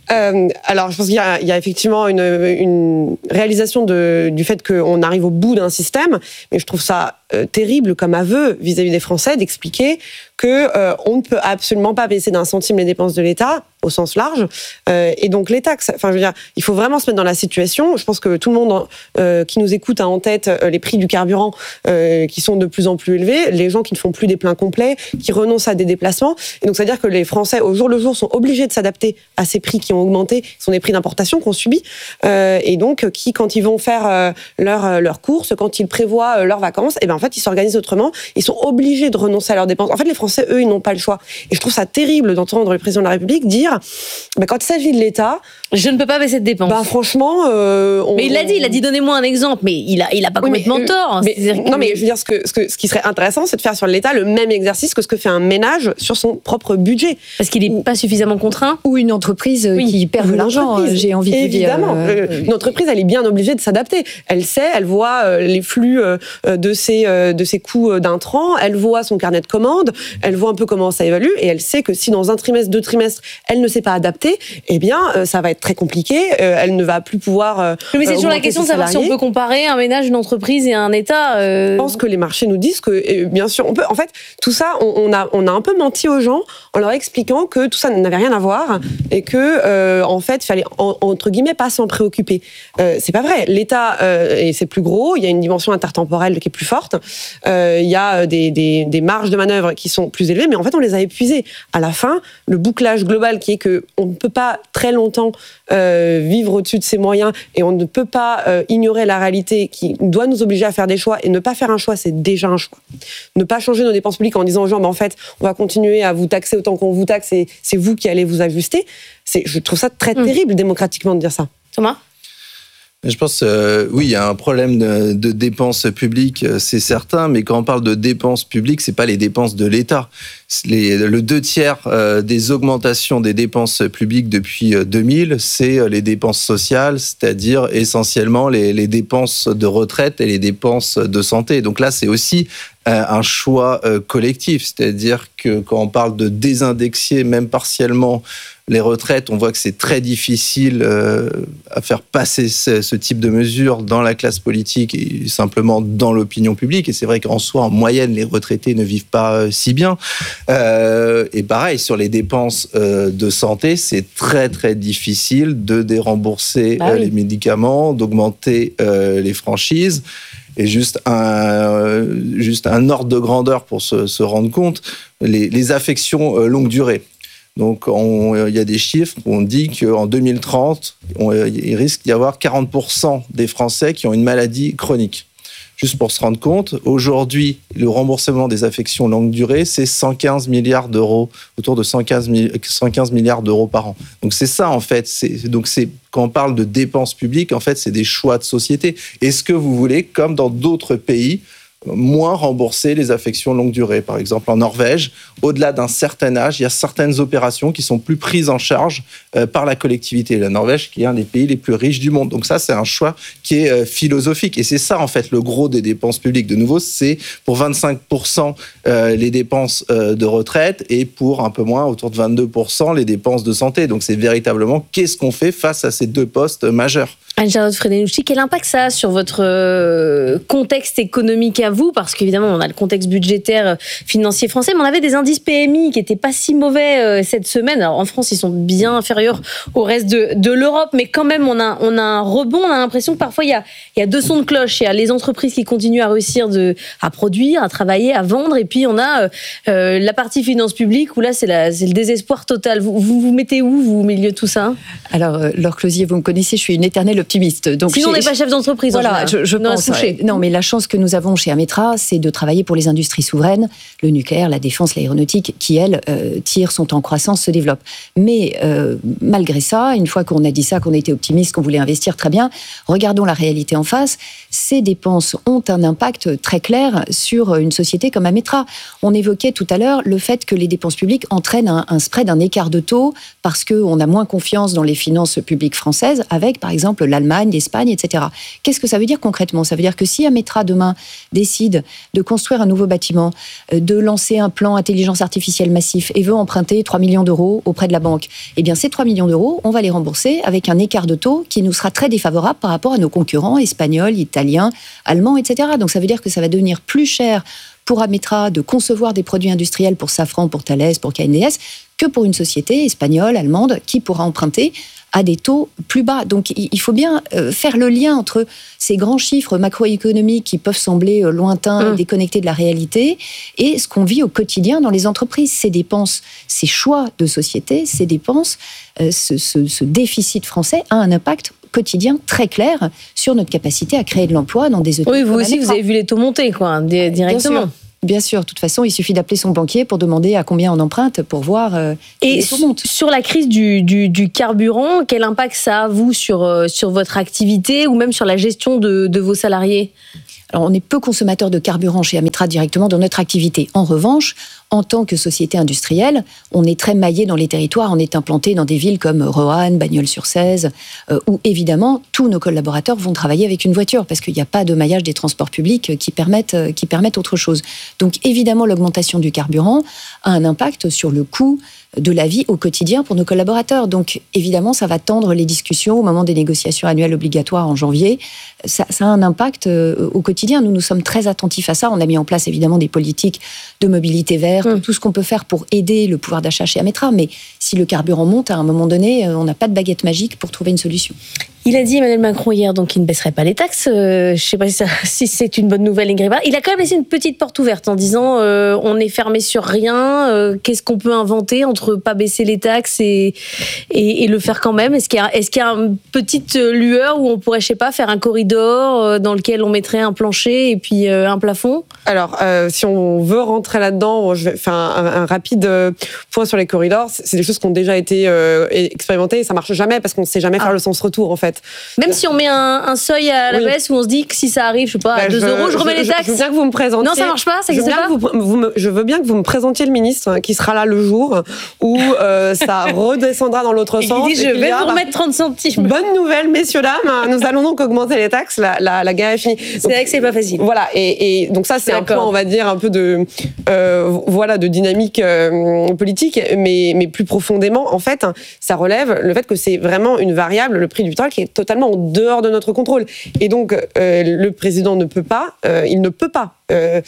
N: Euh, alors, je pense qu'il y a, il y a effectivement une, une réalisation de, du fait qu'on arrive au bout d'un système, mais je trouve ça euh, terrible comme aveu vis-à-vis des Français d'expliquer que euh, on ne peut absolument pas baisser d'un centime les dépenses de l'État au sens large, euh, et donc les taxes. Enfin, je veux dire, il faut vraiment se mettre dans la situation. Je pense que tout le monde euh, qui nous écoute a en tête euh, les prix du carburant euh, qui sont de plus en plus élevés, les gens qui ne font plus des pleins complets, qui renoncent à des déplacements. Et donc, c'est-à-dire que les Français, au jour le jour, sont obligés de s'adapter à ces prix qui ont augmenté, qui sont des prix d'importation qu'on subit, euh, et donc qui, quand ils vont faire euh, leurs leur courses, quand ils prévoient euh, leurs vacances, et ben en fait, ils s'organisent autrement. Ils sont obligés de renoncer à leurs dépenses. En fait, les Français, eux, ils n'ont pas le choix. Et je trouve ça terrible d'entendre le président de la République dire bah, quand il s'agit de l'État,
K: je ne peux pas baisser de dépenses.
N: Bah, franchement, euh, on,
K: mais il l'a dit, il a dit donnez-moi un exemple, mais il a, il a pas oui, complètement mais, tort.
N: Mais, que... Non, mais je veux dire, ce, que, ce, que, ce qui serait intéressant, c'est de faire sur l'État le même exercice que ce que fait un ménage sur son propre budget.
K: Parce qu'il n'est pas suffisamment contraint.
L: Ou une entreprise oui. qui perd de l'argent, j'ai envie de dire.
N: Évidemment. Euh, une entreprise, elle est bien obligée de s'adapter. Elle sait, elle voit euh, les flux euh, de, ses, euh, de ses coûts d'intrants, elle voit son carnet de commandes, elle voit un peu comment ça évalue, et elle sait que si dans un trimestre, deux trimestres, elle ne s'est pas adaptée, eh bien, euh, ça va être très compliqué. Euh, elle ne va plus pouvoir. Euh,
K: Mais c'est toujours la question de savoir si on peut comparer un ménage, une entreprise et un État. Euh...
N: Je pense que les marchés nous disent que, euh, bien sûr, on peut. En fait, tout ça, on, on a, on a un peu menti aux gens en leur expliquant que tout ça n'avait rien à voir et que, euh, en fait, il fallait en, entre guillemets pas s'en préoccuper. Euh, c'est pas vrai. L'État, euh, et c'est plus gros. Il y a une dimension intertemporelle qui est plus forte. Euh, il y a des, des, des marges de manœuvre qui sont plus élevées, mais en fait, on les a épuisées. À la fin, le bouclage global qui est que on ne peut pas très longtemps euh, vivre au-dessus de ses moyens et on ne peut pas euh, ignorer la réalité qui doit nous obliger à faire des choix, et ne pas faire un choix, c'est déjà un choix. Ne pas changer nos dépenses publiques en disant aux gens, bah, en fait, on va continuer à vous taxer autant qu'on vous taxe et c'est vous qui allez vous ajuster. C'est, je trouve ça très mmh. terrible démocratiquement de dire ça.
K: Thomas ?
M: Je pense, euh, oui, il y a un problème de, de dépenses publiques, c'est certain, mais quand on parle de dépenses publiques, c'est pas les dépenses de l'État. Les, le deux tiers euh, des augmentations des dépenses publiques depuis deux mille, c'est les dépenses sociales, c'est-à-dire essentiellement les, les dépenses de retraite et les dépenses de santé. Donc là, c'est aussi euh, un choix euh, collectif, c'est-à-dire que quand on parle de désindexer, même partiellement, les retraites, on voit que c'est très difficile euh, à faire passer ce, ce type de mesures dans la classe politique et simplement dans l'opinion publique. Et c'est vrai qu'en soi, en moyenne, les retraités ne vivent pas euh, si bien. Euh, et pareil, sur les dépenses euh, de santé, c'est très, très difficile de dérembourser ah oui. euh, les médicaments, d'augmenter euh, les franchises. Et juste un, juste un ordre de grandeur pour se, se rendre compte, les, les affections euh, longue durée. Donc, il y a des chiffres où on dit qu'en deux mille trente, on, il risque d'y avoir quarante pour cent des Français qui ont une maladie chronique. Juste pour se rendre compte, aujourd'hui, le remboursement des affections longue durée, c'est cent quinze milliards d'euros, autour de cent quinze milliards d'euros par an. Donc, c'est ça, en fait. C'est, donc, c'est, quand on parle de dépenses publiques, en fait, c'est des choix de société. Est-ce que vous voulez, comme dans d'autres pays, moins rembourser les affections longue durée. Par exemple, en Norvège, au-delà d'un certain âge, il y a certaines opérations qui sont plus prises en charge euh, par la collectivité. La Norvège, qui est un des pays les plus riches du monde. Donc ça, c'est un choix qui est euh, philosophique. Et c'est ça, en fait, le gros des dépenses publiques. De nouveau, c'est pour vingt-cinq pour cent euh, les dépenses euh, de retraite et pour un peu moins, autour de vingt-deux pour cent, les dépenses de santé. Donc c'est véritablement qu'est-ce qu'on fait face à ces deux postes majeurs.
K: Anne-Charlotte Fredenucci, quel impact ça a sur votre contexte économique à vous? Parce qu'évidemment, on a le contexte budgétaire, financier français, mais on avait des indices P M I qui n'étaient pas si mauvais cette semaine. Alors en France, ils sont bien inférieurs au reste de, de l'Europe, mais quand même, on a, on a un rebond. On a l'impression que parfois, il y a, il y a deux sons de cloche. Il y a les entreprises qui continuent à réussir de, à produire, à travailler, à vendre, et puis on a euh, la partie finances publiques où là, c'est, la, c'est le désespoir total. Vous, vous vous mettez où, vous, au milieu de tout ça?
L: Alors, Laure Closier, vous me connaissez, je suis une éternelle optimiste. Donc
K: sinon, on n'est pas chef d'entreprise.
L: Voilà, je, je pense. Ouais. Non, mais la chance que nous avons chez Ametra, c'est de travailler pour les industries souveraines, le nucléaire, la défense, l'aéronautique, qui, elles, euh, tirent, sont en croissance, se développent. Mais euh, malgré ça, une fois qu'on a dit ça, qu'on était optimiste, qu'on voulait investir, très bien, regardons la réalité en face. Ces dépenses ont un impact très clair sur une société comme Ametra. On évoquait tout à l'heure le fait que les dépenses publiques entraînent un, un spread, un écart de taux, parce qu'on a moins confiance dans les finances publiques françaises, avec, par exemple, la l'Allemagne, l'Espagne, et cetera. Qu'est-ce que ça veut dire concrètement ? Ça veut dire que si Ametra demain décide de construire un nouveau bâtiment, de lancer un plan intelligence artificielle massif et veut emprunter trois millions d'euros auprès de la banque, eh bien ces trois millions d'euros, on va les rembourser avec un écart de taux qui nous sera très défavorable par rapport à nos concurrents espagnols, italiens, allemands, et cetera. Donc ça veut dire que ça va devenir plus cher pour Ametra de concevoir des produits industriels pour Safran, pour Thales, pour K N D S, que pour une société espagnole, allemande, qui pourra emprunter à des taux plus bas. Donc il faut bien faire le lien entre ces grands chiffres macroéconomiques qui peuvent sembler lointains, mmh. déconnectés de la réalité, et ce qu'on vit au quotidien dans les entreprises. Ces dépenses, ces choix de société, ces dépenses, ce, ce, ce déficit français a un impact quotidien très clair sur notre capacité à créer de l'emploi dans des E T I.
K: Oui, vous aussi, vous avez vu les taux monter, quoi, directement.
L: Bien sûr. Bien sûr, de toute façon, il suffit d'appeler son banquier pour demander à combien on emprunte pour voir. Euh,
K: et sur la crise du, du, du carburant, quel impact ça a, vous, sur, euh, sur votre activité ou même sur la gestion de, de vos salariés ?
L: Alors, on est peu consommateur de carburant chez Ametra directement dans notre activité. En revanche, en tant que société industrielle, on est très maillé dans les territoires. On est implanté dans des villes comme Roanne, Bagnols-sur-Cèze, euh, où évidemment tous nos collaborateurs vont travailler avec une voiture parce qu'il n'y a pas de maillage des transports publics qui permettent, qui permettent autre chose. Donc évidemment, l'augmentation du carburant a un impact sur le coût de la vie au quotidien pour nos collaborateurs. Donc évidemment, ça va tendre les discussions au moment des négociations annuelles obligatoires en janvier. Ça, ça a un impact euh, au quotidien. Nous, nous sommes très attentifs à ça. On a mis en place évidemment des politiques de mobilité verte, mmh. tout ce qu'on peut faire pour aider le pouvoir d'achat chez Ametra. Mais si le carburant monte, à un moment donné, on n'a pas de baguette magique pour trouver une solution.
K: Il a dit, Emmanuel Macron, hier, donc, qu'il ne baisserait pas les taxes. Euh, je ne sais pas si, ça, si c'est une bonne nouvelle, Ingrid Barr. Il a quand même laissé une petite porte ouverte en disant euh, on est fermé sur rien. Euh, qu'est-ce qu'on peut inventer entre pas baisser les taxes et, et, et le faire quand même ? Est-ce qu'il y a, est-ce qu'il y a une petite lueur où on pourrait, je sais pas, faire un corridor euh, dans lequel on mettrait un plancher et puis euh, un plafond ?
N: Alors, euh, si on veut rentrer là-dedans, je vais faire un, un, un rapide point sur les corridors. C'est, c'est des choses qui ont déjà été euh, expérimentées et ça marche jamais parce qu'on ne sait jamais faire ah. le sens-retour, en fait.
K: Même si on met un, un seuil à la oui. baisse où on se dit que si ça arrive, je sais pas, à bah, deux euros, je remets je, les taxes.
N: Je veux bien que vous me présentiez.
K: Non, ça marche pas, ça
N: existe pas. Vous, vous me, je veux bien que vous me présentiez le ministre qui sera là le jour où euh, ça redescendra dans l'autre et sens.
K: Il dit, je vais vous remettre trente centimes.
N: Bonne nouvelle, messieurs, dames. Nous allons donc augmenter les taxes. La, la, la guerre est finie.
K: C'est vrai que c'est pas facile.
N: Voilà. Et, et donc ça, c'est D'accord. un point, on va dire, un peu de, euh, voilà, de dynamique euh, politique, mais, mais plus profondément, en fait, ça relève le fait que c'est vraiment une variable, le prix du pétrole, qui est totalement en dehors de notre contrôle. Et donc, euh, le président ne peut pas, euh, il ne peut pas euh,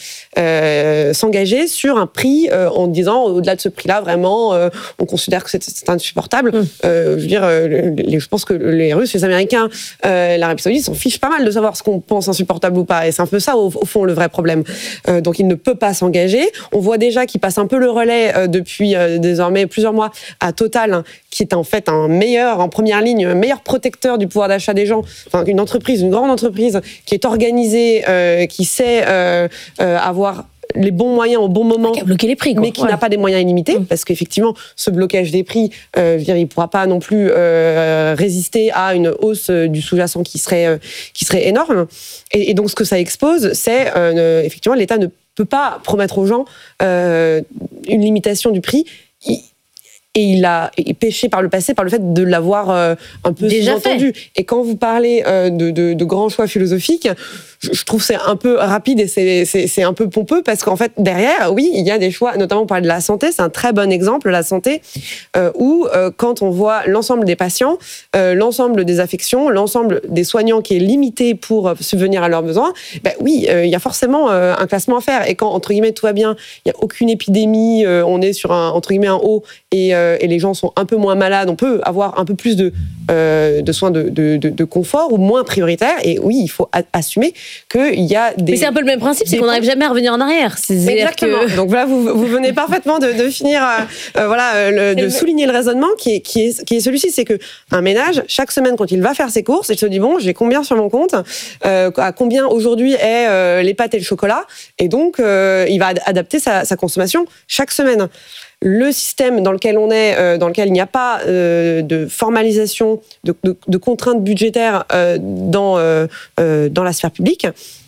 N: euh, s'engager sur un prix euh, en disant, au-delà de ce prix-là, vraiment, euh, on considère que c'est, c'est insupportable. Mmh. Euh, je veux dire, euh, les, je pense que les Russes, les Américains, euh, l'Arabie Saoudite s'en fichent pas mal de savoir ce qu'on pense insupportable ou pas. Et c'est un peu ça, au, au fond, le vrai problème. Euh, donc, il ne peut pas s'engager. On voit déjà qu'il passe un peu le relais euh, depuis euh, désormais plusieurs mois à Total, hein, qui est en fait un meilleur, en première ligne, un meilleur protecteur du pouvoir d'achat des gens. Enfin, une entreprise, une grande entreprise qui est organisée, euh, qui sait euh, euh, avoir les bons moyens au bon moment,
K: qui a bloqué les prix, quoi.
N: mais qui
K: ouais.
N: n'a pas des moyens illimités, mmh. parce qu'effectivement, ce blocage des prix, euh, je veux dire, il ne pourra pas non plus euh, résister à une hausse du sous-jacent qui serait, euh, qui serait énorme. Et, et donc, ce que ça expose, c'est euh, effectivement, l'État ne peut pas promettre aux gens euh, une limitation du prix. Il, Et il a péché par le passé par le fait de l'avoir euh, un peu
K: déjà
N: sous-entendu.
K: Fait.
N: Et quand vous parlez euh, de, de, de grands choix philosophiques, je, je trouve que c'est un peu rapide et c'est, c'est, c'est un peu pompeux parce qu'en fait, derrière, oui, il y a des choix, notamment pour parler de la santé, c'est un très bon exemple, la santé, euh, où euh, quand on voit l'ensemble des patients, euh, l'ensemble des affections, l'ensemble des soignants qui est limité pour subvenir à leurs besoins, ben oui, euh, il y a forcément euh, un classement à faire. Et quand, entre guillemets, tout va bien, il n'y a aucune épidémie, euh, on est sur un, entre guillemets, un haut et euh, et les gens sont un peu moins malades, on peut avoir un peu plus de, euh, de soins de, de, de, de confort ou moins prioritaires. Et oui, il faut a- assumer qu'il y a des...
K: Mais c'est un peu le même principe, c'est qu'on n'arrive jamais à revenir en arrière. C'est
N: Exactement.
K: Que...
N: Donc voilà, vous, vous venez parfaitement de, de finir, euh, voilà, le, de souligner le raisonnement qui est, qui est, qui est celui-ci, c'est qu'un ménage, chaque semaine, quand il va faire ses courses, il se dit, bon, j'ai combien sur mon compte, euh, à combien aujourd'hui est euh, les pâtes et le chocolat, et donc euh, il va ad- adapter sa, sa consommation chaque semaine. Le système dans lequel on est, euh, dans lequel il n'y a pas euh, de formalisation, de, de, de contraintes budgétaires euh, dans, euh, euh, dans la sphère publique,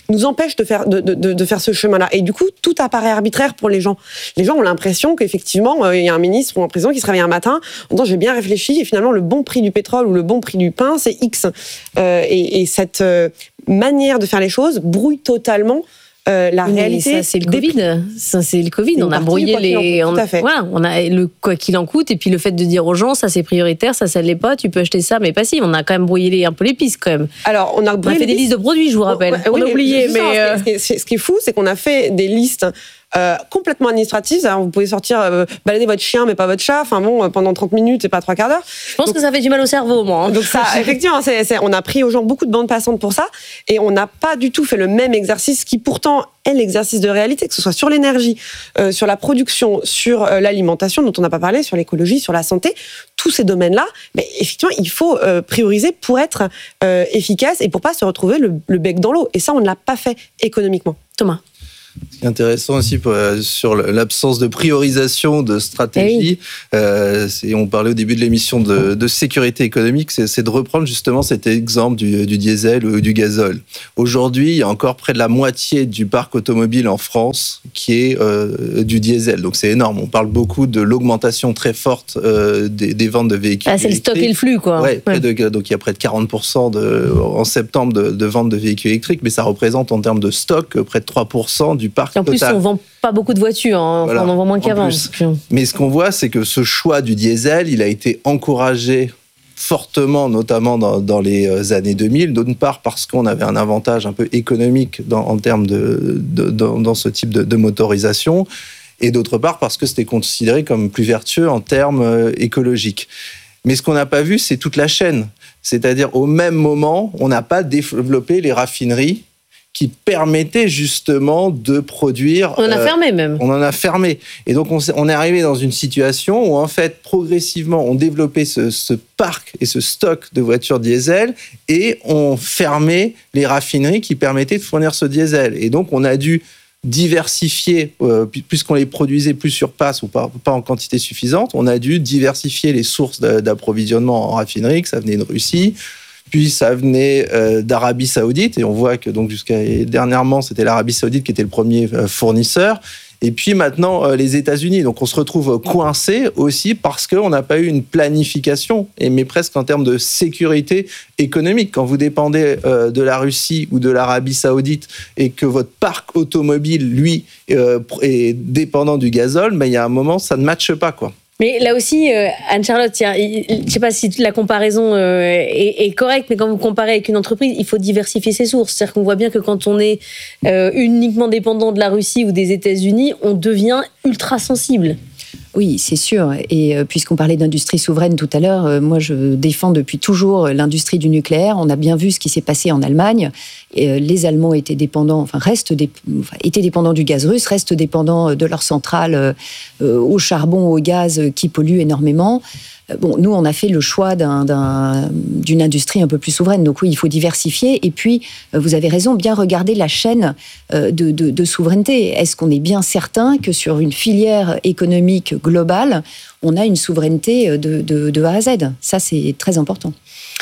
N: nous empêche de faire, de, de, de faire ce chemin-là. Et du coup, tout apparaît arbitraire pour les gens. Les gens ont l'impression qu'effectivement, euh, il y a un ministre ou un président qui se réveille un matin en disant j'ai bien réfléchi et finalement le bon prix du pétrole ou le bon prix du pain, c'est X. Euh, et, et cette euh, manière de faire les choses brouille totalement Euh, la
K: mais
N: réalité.
K: ça, c'est le Covid. Ça, c'est le Covid.
N: C'est
K: on a brouillé les.
N: On,
K: tout à fait. Voilà, on a le quoi qu'il en coûte, et puis le fait de dire aux gens, ça c'est prioritaire, ça ça l'est pas. Tu peux acheter ça, mais pas si. On a quand même brouillé les, un peu les pistes quand même.
N: Alors, on a,
K: on a fait des listes de produits, je vous rappelle.
N: Oh,
K: ouais, on
N: oui,
K: a oublié, mais.
N: mais
K: euh...
N: ce, qui est, ce qui est fou, c'est qu'on a fait des listes. Euh, complètement administrative. Alors, vous pouvez sortir, euh, balader votre chien, mais pas votre chat. Enfin bon, euh, pendant trente minutes et pas trois quarts d'heure.
K: Je pense donc, que ça fait du mal au cerveau, moi. Hein.
N: Donc ça, effectivement, c'est, c'est, on a pris aux gens beaucoup de bandes passantes pour ça, et on n'a pas du tout fait le même exercice qui pourtant est l'exercice de réalité, que ce soit sur l'énergie, euh, sur la production, sur euh, l'alimentation dont on n'a pas parlé, sur l'écologie, sur la santé, tous ces domaines-là. Mais effectivement, il faut euh, prioriser pour être euh, efficace et pour pas se retrouver le, le bec dans l'eau. Et ça, on ne l'a pas fait économiquement.
K: Thomas.
M: Ce qui est intéressant aussi pour, euh, sur l'absence de priorisation de stratégie, oui. euh, c'est, on parlait au début de l'émission de, de sécurité économique, c'est, c'est de reprendre justement cet exemple du, du diesel ou du gazole. Aujourd'hui, il y a encore près de la moitié du parc automobile en France qui est euh, du diesel, donc c'est énorme. On parle beaucoup de l'augmentation très forte euh, des, des ventes de véhicules.
K: Ah, c'est
M: électriques.
K: Le stock et le flux, quoi.
M: Ouais, près de, donc il y a près de quarante pour cent de, en septembre de, de ventes de véhicules électriques, mais ça représente en termes de stock près de trois pour cent du parc
K: en plus,
M: total.
K: On vend pas beaucoup de voitures, hein. Voilà, on en vend moins qu'avant.
M: Mais ce qu'on voit, c'est que ce choix du diesel, il a été encouragé fortement, notamment dans, dans les années deux mille, d'une part parce qu'on avait un avantage un peu économique dans, en termes de, de, dans, dans ce type de, de motorisation, et d'autre part parce que c'était considéré comme plus vertueux en termes écologiques. Mais ce qu'on n'a pas vu, c'est toute la chaîne. C'est-à-dire, au même moment, on n'a pas développé les raffineries qui permettait justement de produire...
K: On en a euh, fermé même.
M: On en a fermé. Et donc, on, on est arrivé dans une situation où, en fait, progressivement, on développait ce, ce parc et ce stock de voitures diesel et on fermait les raffineries qui permettaient de fournir ce diesel. Et donc, on a dû diversifier, euh, puisqu'on les produisait plus sur place ou pas, pas en quantité suffisante, on a dû diversifier les sources d'approvisionnement en raffinerie, que ça venait de Russie, puis ça venait euh, d'Arabie Saoudite, et on voit que donc jusqu'à dernièrement, c'était l'Arabie Saoudite qui était le premier euh, fournisseur, et puis maintenant euh, les États-Unis. Donc on se retrouve coincé aussi parce qu'on n'a pas eu une planification, et mais presque en termes de sécurité économique. Quand vous dépendez euh, de la Russie ou de l'Arabie Saoudite et que votre parc automobile, lui, euh, est dépendant du gazole, ben, il y a un moment, ça ne matche pas, quoi.
K: Mais là aussi, euh, Anne-Charlotte, je ne sais pas si la comparaison euh, est, est correcte, mais quand vous comparez avec une entreprise, il faut diversifier ses sources. C'est-à-dire qu'on voit bien que quand on est euh, uniquement dépendant de la Russie ou des États-Unis, on devient ultra sensible.
L: Oui, c'est sûr. Et euh, puisqu'on parlait d'industrie souveraine tout à l'heure, euh, moi je défends depuis toujours l'industrie du nucléaire. On a bien vu ce qui s'est passé en Allemagne. Et, euh, les Allemands étaient dépendants, enfin restent dé, enfin, étaient dépendants du gaz russe, restent dépendants de leurs centrales euh, au charbon, au gaz qui polluent énormément. Bon, nous, on a fait le choix d'un, d'un, d'une industrie un peu plus souveraine. Donc oui, il faut diversifier. Et puis, vous avez raison, bien regarder la chaîne de, de, de souveraineté. Est-ce qu'on est bien certain que sur une filière économique globale, on a une souveraineté de, de, de A à Z ? Ça, c'est très important.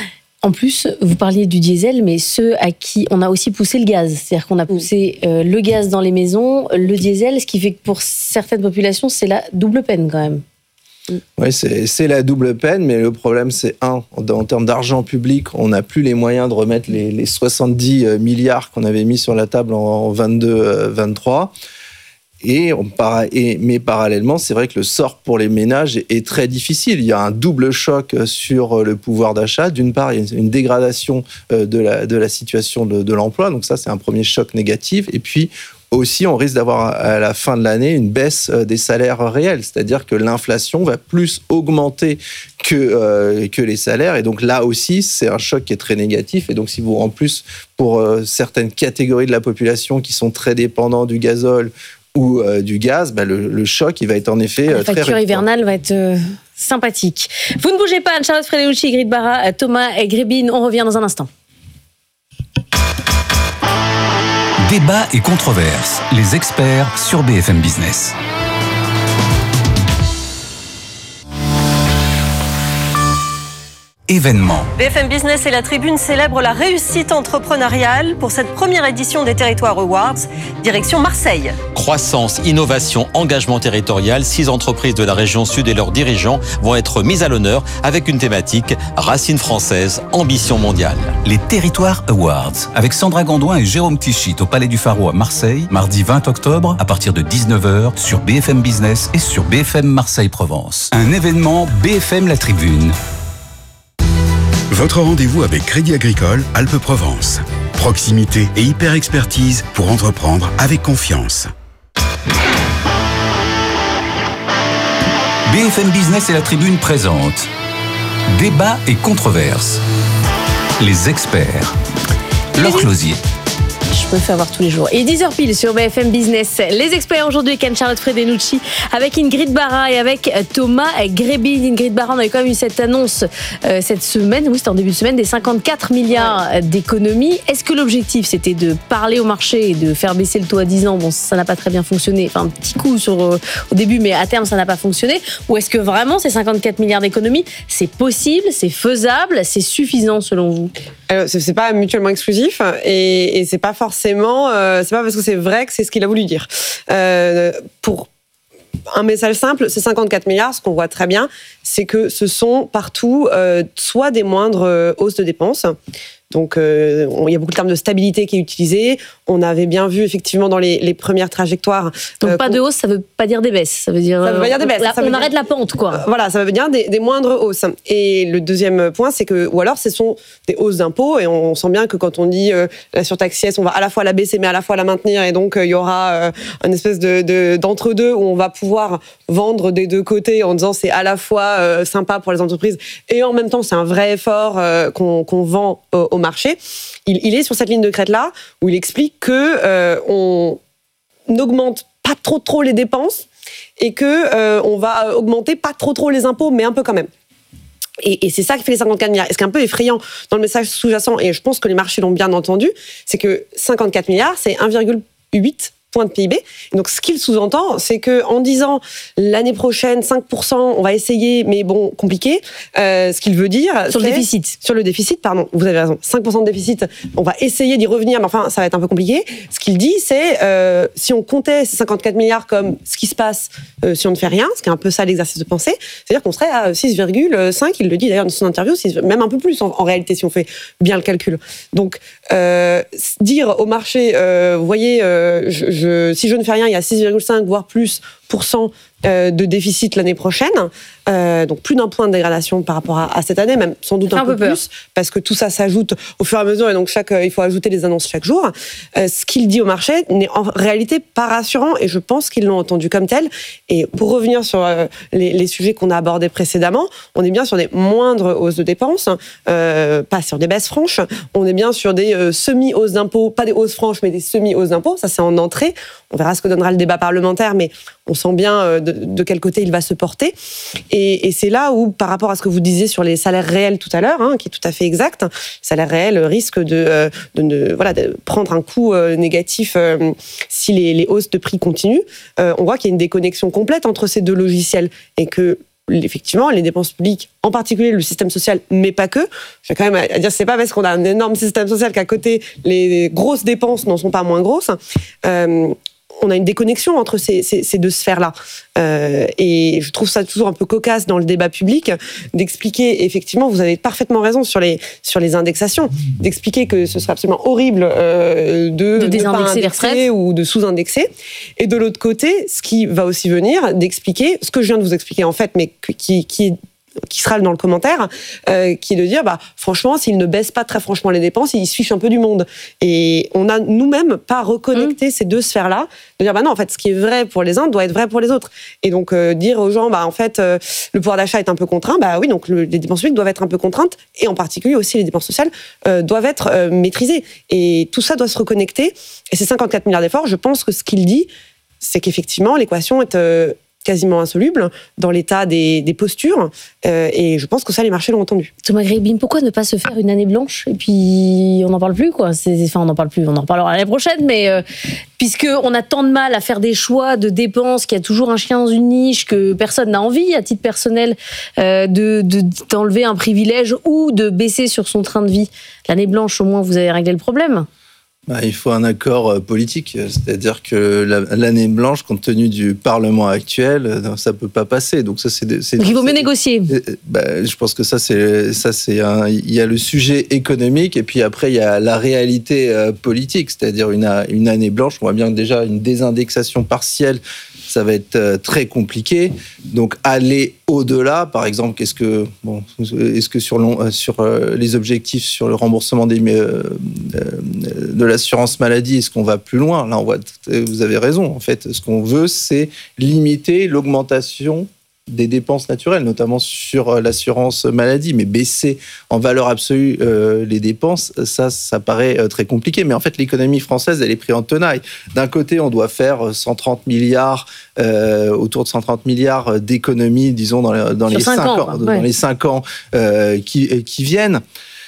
K: En plus, vous parliez du diesel, mais ceux à qui on a aussi poussé le gaz. C'est-à-dire qu'on a poussé euh, le gaz dans les maisons, le diesel, ce qui fait que pour certaines populations, c'est la double peine quand même.
M: Oui, c'est, c'est la double peine, mais le problème, c'est un, en, en termes d'argent public, on n'a plus les moyens de remettre les, les soixante-dix milliards qu'on avait mis sur la table en vingt-deux vingt-trois. Et, on, et, mais parallèlement, c'est vrai que le sort pour les ménages est, est très difficile. Il y a un double choc sur le pouvoir d'achat. D'une part, il y a une dégradation de la, de la situation de, de l'emploi, donc ça, c'est un premier choc négatif. Et puis, aussi, on risque d'avoir à la fin de l'année une baisse des salaires réels, c'est-à-dire que l'inflation va plus augmenter que, euh, que les salaires, et donc là aussi, c'est un choc qui est très négatif. Et donc, si vous, en plus, pour euh, certaines catégories de la population qui sont très dépendants du gazole ou euh, du gaz, bah, le, le choc, il va être en effet euh, très...
K: La facture hivernale va être euh, sympathique. Vous ne bougez pas, Anne-Charlotte Fredeucci, Ingrid Barra, Thomas Grébin, on revient dans un instant.
D: Débat et controverses, les experts sur B F M Business. événements.
O: B F M Business et la Tribune célèbrent la réussite entrepreneuriale pour cette première édition des Territoires Awards, direction Marseille.
P: Croissance, innovation, engagement territorial, six entreprises de la région sud et leurs dirigeants vont être mises à l'honneur avec une thématique racines françaises, ambition mondiale.
D: Les Territoires Awards, avec Sandra Gandouin et Jérôme Tichit au Palais du Pharo à Marseille, mardi vingt octobre à partir de dix-neuf heures sur B F M Business et sur B F M Marseille-Provence. Un événement B F M La Tribune.
Q: Votre rendez-vous avec Crédit Agricole Alpes-Provence. Proximité et hyper-expertise pour entreprendre avec confiance.
D: B F M Business et la Tribune présentent Débat et controverses. Les experts. Laure Closier.
K: Je me fais avoir tous les jours. Et dix heures pile sur B F M Business. Les experts aujourd'hui avec Anne-Charlotte Fredenucci, avec Ingrid Barra et avec Thomas Grébin. Ingrid Barra, on avait quand même eu cette annonce euh, cette semaine, oui c'était en début de semaine, des cinquante-quatre milliards d'économies. Est-ce que l'objectif c'était de parler au marché et de faire baisser le taux à dix ans? Bon, ça n'a pas très bien fonctionné. Enfin, un petit coup sur, euh, au début, mais à terme ça n'a pas fonctionné. Ou est-ce que vraiment ces cinquante-quatre milliards d'économies, c'est possible, c'est faisable, c'est suffisant selon vous?
N: Alors, c'est pas mutuellement exclusif et, et c'est pas forcément, euh, c'est pas parce que c'est vrai que c'est ce qu'il a voulu dire. Euh, pour un message simple, ces cinquante-quatre milliards, ce qu'on voit très bien, c'est que ce sont partout euh, soit des moindres euh, hausses de dépenses. Donc, euh, on, il y a beaucoup de termes de stabilité qui est utilisé. On avait bien vu, effectivement, dans les, les premières trajectoires...
K: Donc,
N: euh,
K: pas de hausse, ça veut pas dire des baisses. Ça veut dire...
N: Ça veut pas dire des baisses.
K: Là,
N: ça
K: on
N: veut
K: arrête
N: dire,
K: la pente, quoi.
N: Euh, voilà, ça veut dire des, des moindres hausses. Et le deuxième point, c'est que... Ou alors, ce sont des hausses d'impôts. Et on, on sent bien que quand on dit euh, la surtaxe I S, on va à la fois la baisser, mais à la fois la maintenir. Et donc, euh, il y aura euh, une espèce de, de, d'entre-deux où on va pouvoir vendre des deux côtés en disant c'est à la fois euh, sympa pour les entreprises et en même temps, c'est un vrai effort euh, qu'on, qu'on vend au, au marché. Il, il est sur cette ligne de crête-là où il explique que euh, on n'augmente pas trop trop les dépenses et que euh, on va augmenter pas trop trop les impôts, mais un peu quand même. Et, et c'est ça qui fait les cinquante-quatre milliards. Et ce qui est un peu effrayant dans le message sous-jacent, et je pense que les marchés l'ont bien entendu, c'est que cinquante-quatre milliards, c'est un virgule huit point de P I B. Donc, ce qu'il sous-entend, c'est que en disant l'année prochaine cinq pour cent, on va essayer, mais bon, compliqué. Euh, ce qu'il veut dire
K: sur le déficit,
N: sur le déficit, pardon, vous avez raison, cinq pour cent de déficit, on va essayer d'y revenir, mais enfin, ça va être un peu compliqué. Ce qu'il dit, c'est euh, si on comptait ces cinquante-quatre milliards comme ce qui se passe euh, si on ne fait rien, ce qui est un peu ça l'exercice de pensée, c'est-à-dire qu'on serait à six virgule cinq. Il le dit d'ailleurs dans son interview, même un peu plus en, en réalité si on fait bien le calcul. Donc, euh, dire au marché, euh, vous voyez, euh, je, je, si je ne fais rien, il y a six virgule cinq voire plus pour cent de déficit l'année prochaine, euh, donc plus d'un point de dégradation par rapport à, à cette année, même sans doute un, un peu, peu plus, parce que tout ça s'ajoute au fur et à mesure, et donc chaque, il faut ajouter les annonces chaque jour. Euh, ce qu'il dit au marché n'est en réalité pas rassurant, et je pense qu'ils l'ont entendu comme tel. Et pour revenir sur euh, les, les sujets qu'on a abordés précédemment, on est bien sur des moindres hausses de dépenses, euh, pas sur des baisses franches, on est bien sur des euh, semi-hausses d'impôts, pas des hausses franches, mais des semi-hausses d'impôts, ça c'est en entrée. On verra ce que donnera le débat parlementaire, mais on sent bien euh, de, de quel côté il va se porter. Et, et c'est là où, par rapport à ce que vous disiez sur les salaires réels tout à l'heure, hein, qui est tout à fait exact, les salaires réels risquent de, euh, de, de, voilà, de prendre un coup euh, négatif euh, si les, les hausses de prix continuent. Euh, on voit qu'il y a une déconnexion complète entre ces deux logiciels et que effectivement, les dépenses publiques, en particulier le système social, mais pas que. Je vais quand même à dire, c'est pas parce qu'on a un énorme système social qu'à côté, les grosses dépenses n'en sont pas moins grosses. Euh, on a une déconnexion entre ces, ces, ces deux sphères-là. Euh, et je trouve ça toujours un peu cocasse dans le débat public d'expliquer, effectivement, vous avez parfaitement raison sur les, sur les indexations, d'expliquer que ce serait absolument horrible euh, de,
K: de désindexer les retraites
N: ou de sous-indexer. Et de l'autre côté, ce qui va aussi venir, d'expliquer ce que je viens de vous expliquer en fait, mais qui, qui est qui sera dans le commentaire, euh, qui est de dire, bah, franchement, s'ils ne baissent pas très franchement les dépenses, ils se fichent un peu du monde. Et on a nous-mêmes pas reconnecté mmh. ces deux sphères-là, de dire, bah non, en fait, ce qui est vrai pour les uns doit être vrai pour les autres. Et donc, euh, dire aux gens, bah, en fait, euh, le pouvoir d'achat est un peu contraint, bah oui, donc le, les dépenses publiques doivent être un peu contraintes, et en particulier aussi les dépenses sociales euh, doivent être euh, maîtrisées. Et tout ça doit se reconnecter. Et ces cinquante-quatre milliards d'efforts, je pense que ce qu'il dit, c'est qu'effectivement, l'équation est... Euh, quasiment insoluble dans l'état des, des postures. Euh, et je pense que ça, les marchés l'ont entendu.
K: Thomas Grébin, pourquoi ne pas se faire une année blanche et puis on n'en parle plus, quoi. C'est, enfin, on n'en parle plus, on en reparlera l'année prochaine, mais euh, puisqu'on a tant de mal à faire des choix de dépenses, qu'il y a toujours un chien dans une niche, que personne n'a envie, à titre personnel, euh, de, de, d'enlever un privilège ou de baisser sur son train de vie. L'année blanche, au moins, vous avez réglé le problème.
M: Bah, il faut un accord politique, c'est-à-dire que l'année blanche, compte tenu du Parlement actuel, ça peut pas passer. Donc ça, c'est. c'est
K: Donc il vaut mieux
M: c'est,
K: négocier.
M: Bah, je pense que ça, c'est ça, c'est un. Il y a le sujet économique et puis après il y a la réalité politique, c'est-à-dire une une année blanche. On voit bien que déjà une désindexation partielle, ça va être très compliqué. Donc aller au-delà, par exemple, qu'est-ce que bon, est-ce que sur long, sur les objectifs sur le remboursement des euh, de l'assurance maladie, est-ce qu'on va plus loin? Là, on voit, vous avez raison. En fait, ce qu'on veut, c'est limiter l'augmentation des dépenses naturelles, notamment sur l'assurance maladie, mais baisser en valeur absolue euh, les dépenses, ça, ça paraît euh, très compliqué. Mais en fait, l'économie française, elle est prise en tenaille. D'un côté, on doit faire cent trente milliards, euh, autour de cent trente milliards d'économies, disons, dans les, dans les cinq ans, ans, ouais. dans les cinq ans euh, qui, qui viennent.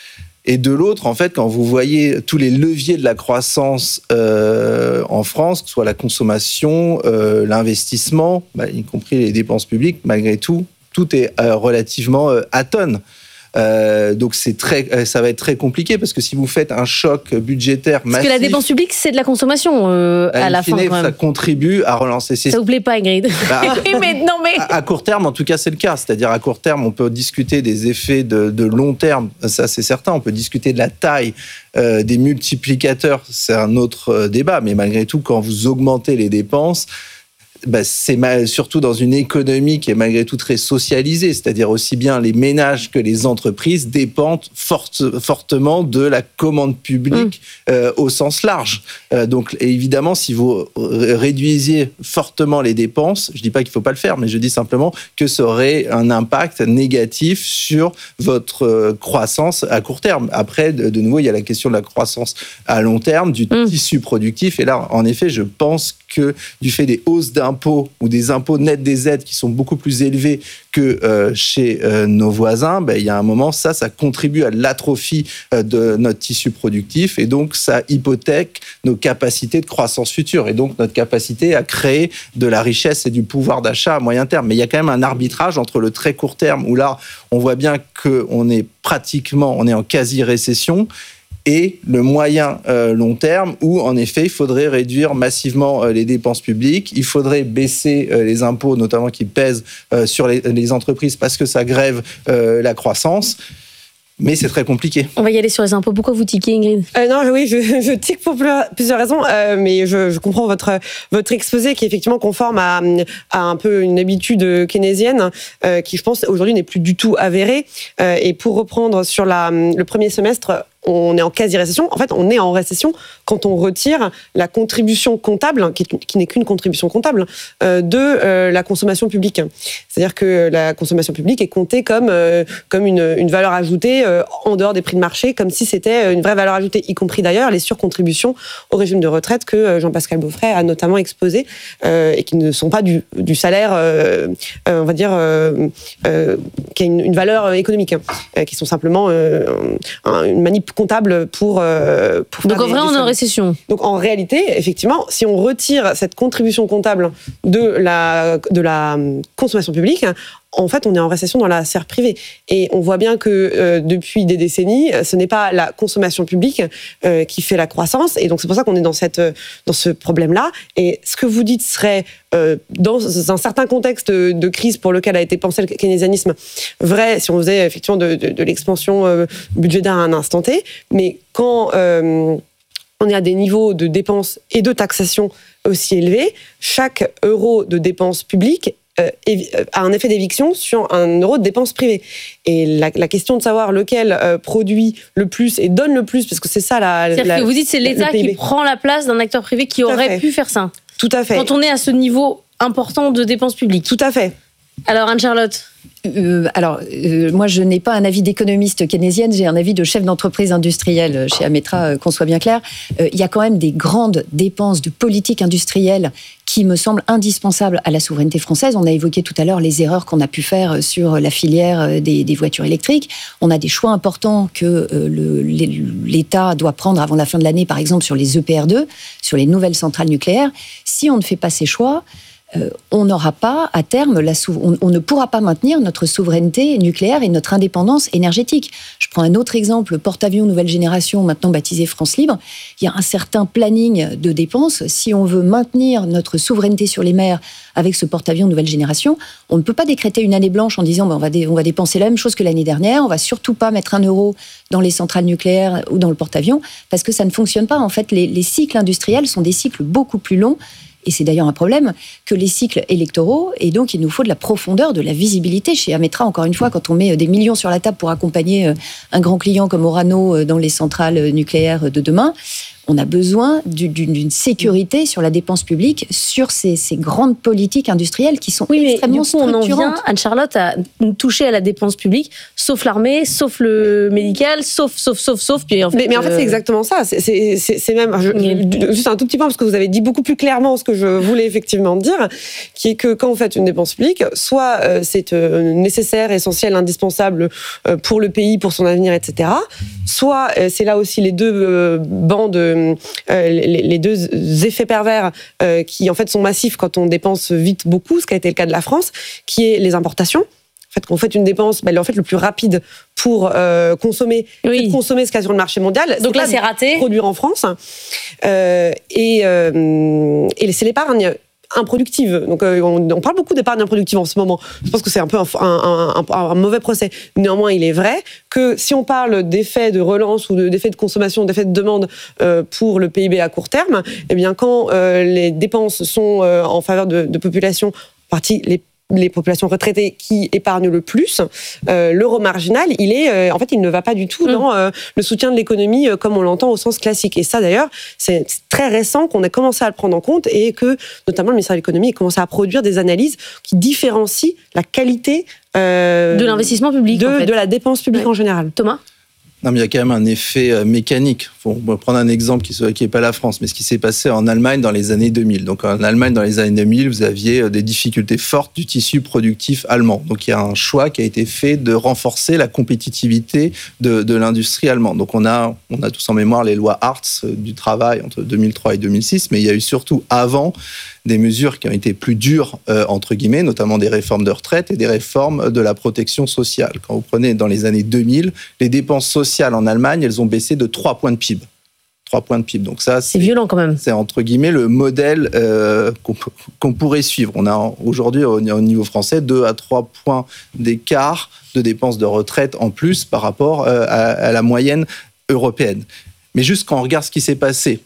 M: Et de l'autre, en fait, quand vous voyez tous les leviers de la croissance euh, en France, que ce soit la consommation, euh, l'investissement, bah, y compris les dépenses publiques, malgré tout, tout est euh, relativement euh, atone. Euh, donc c'est très, ça va être très compliqué parce que si vous faites un choc budgétaire massif,
K: parce que la dépense publique c'est de la consommation euh, à la fin. Quand même.
M: Ça contribue à relancer.
K: Ça vous plaît pas, Ingrid?
M: Bah,
K: mais non mais
M: à, à court terme, en tout cas, c'est le cas. C'est-à-dire à court terme, on peut discuter des effets de, de long terme. Ça, c'est certain. On peut discuter de la taille euh, des multiplicateurs. C'est un autre euh, débat. Mais malgré tout, quand vous augmentez les dépenses, bah, c'est mal, surtout dans une économie qui est malgré tout très socialisée, c'est-à-dire aussi bien les ménages que les entreprises dépendent forte, fortement de la commande publique mmh. euh, au sens large. Euh, donc évidemment, si vous réduisiez fortement les dépenses, je dis pas qu'il faut pas le faire, mais je dis simplement que ça aurait un impact négatif sur votre croissance à court terme. Après, de, de nouveau, il y a la question de la croissance à long terme, du mmh. tissu productif. Et là, en effet, je pense que du fait des hausses d'impôts ou des impôts nets des aides qui sont beaucoup plus élevés que euh, chez euh, nos voisins, ben, il y a un moment, ça, ça contribue à l'atrophie euh, de notre tissu productif et donc ça hypothèque nos capacités de croissance future et donc notre capacité à créer de la richesse et du pouvoir d'achat à moyen terme. Mais il y a quand même un arbitrage entre le très court terme où là, on voit bien qu'on est pratiquement, on est en quasi-récession, et le moyen euh, long terme où, en effet, il faudrait réduire massivement euh, les dépenses publiques, il faudrait baisser euh, les impôts, notamment qui pèsent euh, sur les, les entreprises parce que ça grève euh, la croissance. Mais c'est très compliqué.
K: On va y aller sur les impôts. Pourquoi vous tiquez, Ingrid?
N: euh, Non, oui, je, je tique pour plusieurs raisons, euh, mais je, je comprends votre votre exposé qui est effectivement conforme à, à un peu une habitude keynésienne euh, qui, je pense, aujourd'hui n'est plus du tout avérée. Euh, et pour reprendre sur la, le premier semestre, on est en quasi-récession. En fait, on est en récession quand on retire la contribution comptable, qui, qui n'est qu'une contribution comptable, euh, de euh, la consommation publique. C'est-à-dire que la consommation publique est comptée comme, euh, comme une, une valeur ajoutée euh, en dehors des prix de marché, comme si c'était une vraie valeur ajoutée, y compris d'ailleurs les surcontributions au régime de retraite que Jean-Pascal Beaufret a notamment exposé euh, et qui ne sont pas du, du salaire, euh, euh, on va dire, euh, euh, qui a une, une valeur économique, hein, euh, qui sont simplement euh, une manip comptable pour, euh, pour
K: donc en vrai on est en récession.
N: Donc en réalité effectivement si on retire cette contribution comptable de la, de la consommation publique, en fait, on est en récession dans la sphère privée. Et on voit bien que euh, depuis des décennies, ce n'est pas la consommation publique euh, qui fait la croissance. Et donc, c'est pour ça qu'on est dans, cette, dans ce problème-là. Et ce que vous dites serait, euh, dans un certain contexte de, de crise pour lequel a été pensé le keynésianisme, vrai si on faisait effectivement de, de, de l'expansion euh, budgétaire à un instant T. Mais quand euh, on est à des niveaux de dépenses et de taxation aussi élevés, chaque euro de dépenses publiques a un effet d'éviction sur un euro de dépenses privées. Et la, la question de savoir lequel euh, produit le plus et donne le plus, parce que c'est ça la...
K: C'est-à-dire
N: la,
K: que vous dites c'est l'État qui prend la place d'un acteur privé qui aurait pu faire ça.
N: Tout à fait.
K: Quand on est à ce niveau important de dépenses publiques.
N: Tout à fait.
K: Alors, Anne-Charlotte
L: Euh, alors, euh, moi, je n'ai pas un avis d'économiste keynésienne, j'ai un avis de chef d'entreprise industrielle chez Ametra, euh, qu'on soit bien clair. Euh, il y a quand même des grandes dépenses de politique industrielle qui me semblent indispensables à la souveraineté française. On a évoqué tout à l'heure les erreurs qu'on a pu faire sur la filière des, des voitures électriques. On a des choix importants que euh, le, l'État doit prendre avant la fin de l'année, par exemple sur les E P R deux, sur les nouvelles centrales nucléaires. Si on ne fait pas ces choix, Euh, on n'aura pas, à terme, la sou- on, on ne pourra pas maintenir notre souveraineté nucléaire et notre indépendance énergétique. Je prends un autre exemple, le porte-avions nouvelle génération, maintenant baptisé France Libre. Il y a un certain planning de dépenses. Si on veut maintenir notre souveraineté sur les mers avec ce porte-avions nouvelle génération, on ne peut pas décréter une année blanche en disant ben, on, va dé- on va dépenser la même chose que l'année dernière, on va surtout pas mettre un euro dans les centrales nucléaires ou dans le porte-avions, parce que ça ne fonctionne pas. En fait, les, les cycles industriels sont des cycles beaucoup plus longs. Et c'est d'ailleurs un problème que les cycles électoraux, et donc il nous faut de la profondeur, de la visibilité. Chez Ametra, encore une fois, quand on met des millions sur la table pour accompagner un grand client comme Orano dans les centrales nucléaires de demain, on a besoin d'une, d'une sécurité sur la dépense publique, sur ces, ces grandes politiques industrielles qui sont
K: oui, mais
L: extrêmement
K: du coup, on en vient,
L: structurantes.
K: Anne-Charlotte, à toucher à la dépense publique, sauf l'armée, sauf le médical, sauf, sauf, sauf, sauf. Puis en fait,
N: mais, mais en fait,
K: euh...
N: c'est exactement ça. C'est, c'est, c'est, c'est même je, je, juste un tout petit point parce que vous avez dit beaucoup plus clairement ce que je voulais effectivement dire, qui est que quand vous faites une dépense publique, soit euh, c'est euh, nécessaire, essentiel, indispensable euh, pour le pays, pour son avenir, et cetera. Soit euh, c'est là aussi les deux euh, bandes, euh, les, les deux effets pervers euh, qui en fait sont massifs quand on dépense vite beaucoup, ce qui a été le cas de la France, qui est les importations. En fait, quand vous faites une dépense, ben, en fait, le plus rapide pour euh, consommer, oui. c'est de consommer ce qu'il y a sur le marché mondial.
K: Donc là, c'est raté.
N: Produire en France. Euh, et, euh, et c'est l'épargne improductive. Donc, euh, on, on parle beaucoup d'épargne improductive en ce moment. Je pense que c'est un peu un, un, un, un mauvais procès. Néanmoins, il est vrai que si on parle d'effets de relance ou de, d'effets de consommation, d'effets de demande euh, pour le P I B à court terme, eh bien, quand euh, les dépenses sont euh, en faveur de, de populations, en partie les les populations retraitées qui épargnent le plus, euh, l'euro marginal, il est, euh, en fait, il ne va pas du tout mmh. dans euh, le soutien de l'économie euh, comme on l'entend au sens classique. Et ça, d'ailleurs, c'est très récent qu'on ait commencé à le prendre en compte et que, notamment, le ministère de l'économie ait commencé à produire des analyses qui différencient la qualité euh,
K: de l'investissement public,
N: de,
K: en fait.
N: de la dépense publique ouais. en général.
K: Thomas ?
M: Non, mais il y a quand même un effet euh, mécanique. Bon, on va prendre un exemple qui n'est qui pas la France, mais ce qui s'est passé en Allemagne dans les années deux mille. Donc, en Allemagne, dans les années deux mille, vous aviez des difficultés fortes du tissu productif allemand. Donc, il y a un choix qui a été fait de renforcer la compétitivité de, de l'industrie allemande. Donc, on a, on a tous en mémoire les lois Hartz du travail entre deux mille trois et deux mille six, mais il y a eu surtout avant des mesures qui ont été plus dures, euh, entre guillemets, notamment des réformes de retraite et des réformes de la protection sociale. Quand vous prenez dans les années deux mille, les dépenses sociales en Allemagne, elles ont baissé de trois points de P I B. trois points de P I B. Donc ça, c'est,
K: c'est violent quand même.
M: C'est entre guillemets le modèle euh, qu'on, qu'on pourrait suivre. On a aujourd'hui au niveau français deux à trois points d'écart de dépenses de retraite en plus par rapport euh, à, à la moyenne européenne. Mais juste quand on regarde ce qui s'est passé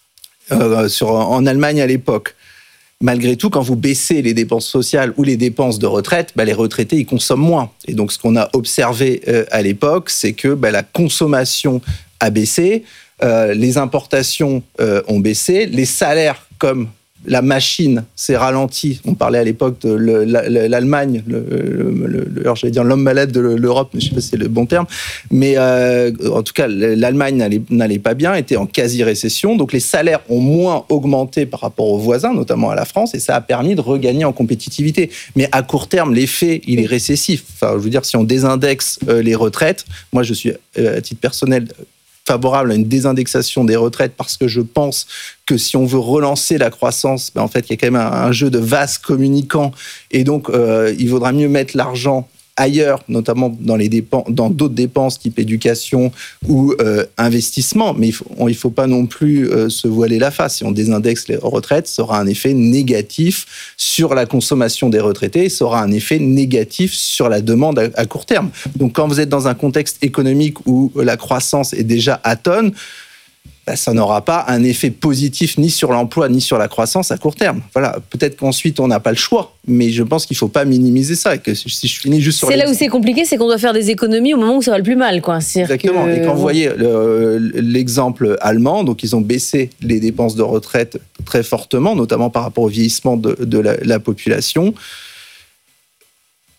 M: euh, sur, en Allemagne à l'époque, malgré tout, quand vous baissez les dépenses sociales ou les dépenses de retraite, bah, les retraités, ils consomment moins. Et donc, ce qu'on a observé euh, à l'époque, c'est que bah, la consommation a baissé, euh, les importations euh, ont baissé, les salaires, comme la machine s'est ralentie. On parlait à l'époque de le, l'Allemagne, le, le, le, le, j'allais dire l'homme malade de l'Europe, mais je ne sais pas si c'est le bon terme. Mais euh, en tout cas, l'Allemagne n'allait, n'allait pas bien, était en quasi-récession. Donc les salaires ont moins augmenté par rapport aux voisins, notamment à la France, et ça a permis de regagner en compétitivité. Mais à court terme, l'effet, il est récessif. Enfin, je veux dire, si on désindexe euh, les retraites, moi je suis, euh, à titre personnel, favorable à une désindexation des retraites parce que je pense que si on veut relancer la croissance, ben en fait, il y a quand même un, un jeu de vases communicants et donc euh, il vaudra mieux mettre l'argent ailleurs, notamment dans les dépenses, dans d'autres dépenses type éducation ou euh, investissement. Mais il faut, il faut pas non plus euh, se voiler la face. Si on désindexe les retraites, ça aura un effet négatif sur la consommation des retraités, ça aura un effet négatif sur la demande à, à court terme. Donc, quand vous êtes dans un contexte économique où la croissance est déjà atone, ben, ça n'aura pas un effet positif ni sur l'emploi ni sur la croissance à court terme. Voilà. Peut-être qu'ensuite on n'a pas le choix, mais je pense qu'il ne faut pas minimiser ça. Et que si je finis juste sur
K: c'est
M: les...
K: là où c'est compliqué, c'est qu'on doit faire des économies au moment où ça va le plus mal, quoi. C'est-à-dire
M: exactement.
K: Que...
M: Et quand vous voyez le, l'exemple allemand, donc ils ont baissé les dépenses de retraite très fortement, notamment par rapport au vieillissement de, de la, la population.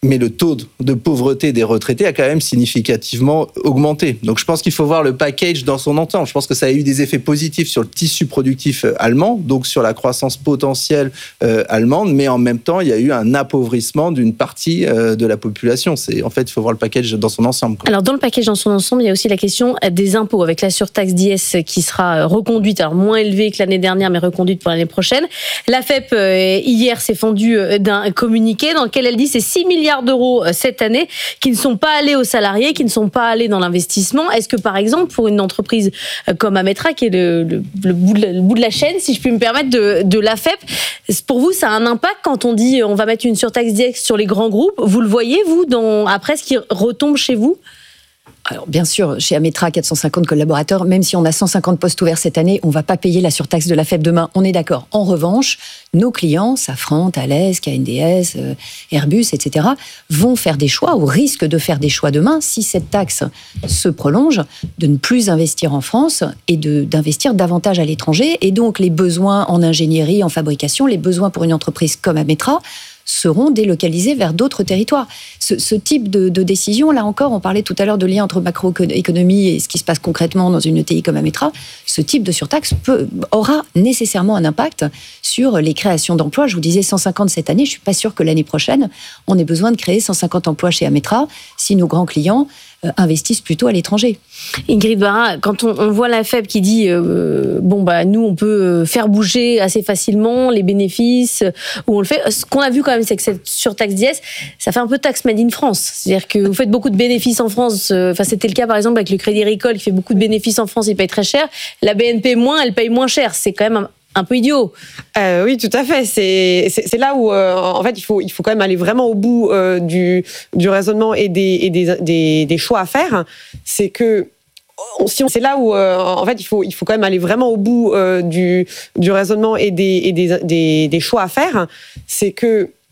M: mais le taux de pauvreté des retraités a quand même significativement augmenté. Donc je pense qu'il faut voir le package dans son ensemble. Je pense que ça a eu des effets positifs sur le tissu productif allemand, donc sur la croissance potentielle euh, allemande, mais en même temps, il y a eu un appauvrissement d'une partie euh, de la population. C'est, en fait, il faut voir le package dans son ensemble, quoi.
K: Alors dans le package dans son ensemble, il y a aussi la question des impôts, avec la surtaxe d'I S qui sera reconduite, alors moins élevée que l'année dernière, mais reconduite pour l'année prochaine. La F E P, euh, hier, s'est fendue d'un communiqué dans lequel elle dit c'est six milliards d'euros cette année qui ne sont pas allés aux salariés, qui ne sont pas allés dans l'investissement. Est-ce que, par exemple, pour une entreprise comme Ametra, qui est le, le, le, bout, de la, le bout de la chaîne, si je puis me permettre, de, de l'A F E P, pour vous, ça a un impact quand on dit on va mettre une surtaxe d'I S sur les grands groupes? Vous le voyez, vous, dans, après, ce qui retombe chez vous?
L: Alors, bien sûr, chez Ametra, quatre cent cinquante collaborateurs, même si on a cent cinquante postes ouverts cette année, on ne va pas payer la surtaxe de la F E P demain, on est d'accord. En revanche, nos clients, Safran, Thales, K N D S, euh, Airbus, et cetera, vont faire des choix, ou risquent de faire des choix demain, si cette taxe se prolonge, de ne plus investir en France et de, d'investir davantage à l'étranger. Et donc, les besoins en ingénierie, en fabrication, les besoins pour une entreprise comme Ametra, seront délocalisés vers d'autres territoires. Ce, ce type de, de décision, là encore, on parlait tout à l'heure de lien entre macroéconomie et ce qui se passe concrètement dans une E T I comme Ametra, ce type de surtaxe peut, aura nécessairement un impact sur les créations d'emplois. Je vous disais cent cinquante cette année, je ne suis pas sûre que l'année prochaine, on ait besoin de créer cent cinquante emplois chez Ametra si nos grands clients euh, investissent plutôt à l'étranger.
K: Ingrid Barra, quand on, on voit la F E P qui dit euh, bon bah nous on peut faire bouger assez facilement les bénéfices, où on le fait, ce qu'on a vu quand même c'est que cette surtaxe d'I S, ça fait un peu taxe made in France. C'est-à-dire que vous faites beaucoup de bénéfices en France. Enfin c'était le cas par exemple avec le Crédit Agricole qui fait beaucoup de bénéfices en France, il paye très cher. La B N P moins, elle paye moins cher. C'est quand même un, un peu idiot.
N: Euh, oui, tout à fait. C'est, c'est, c'est là où, euh, en fait, il faut, il faut quand même aller vraiment au bout euh, du, du raisonnement et, des, et des, des, des choix à faire. C'est que si on, c'est là où, euh, en fait, il faut, il faut quand même aller vraiment au bout euh, du, du raisonnement et, des, et des, des, des choix à faire. C'est que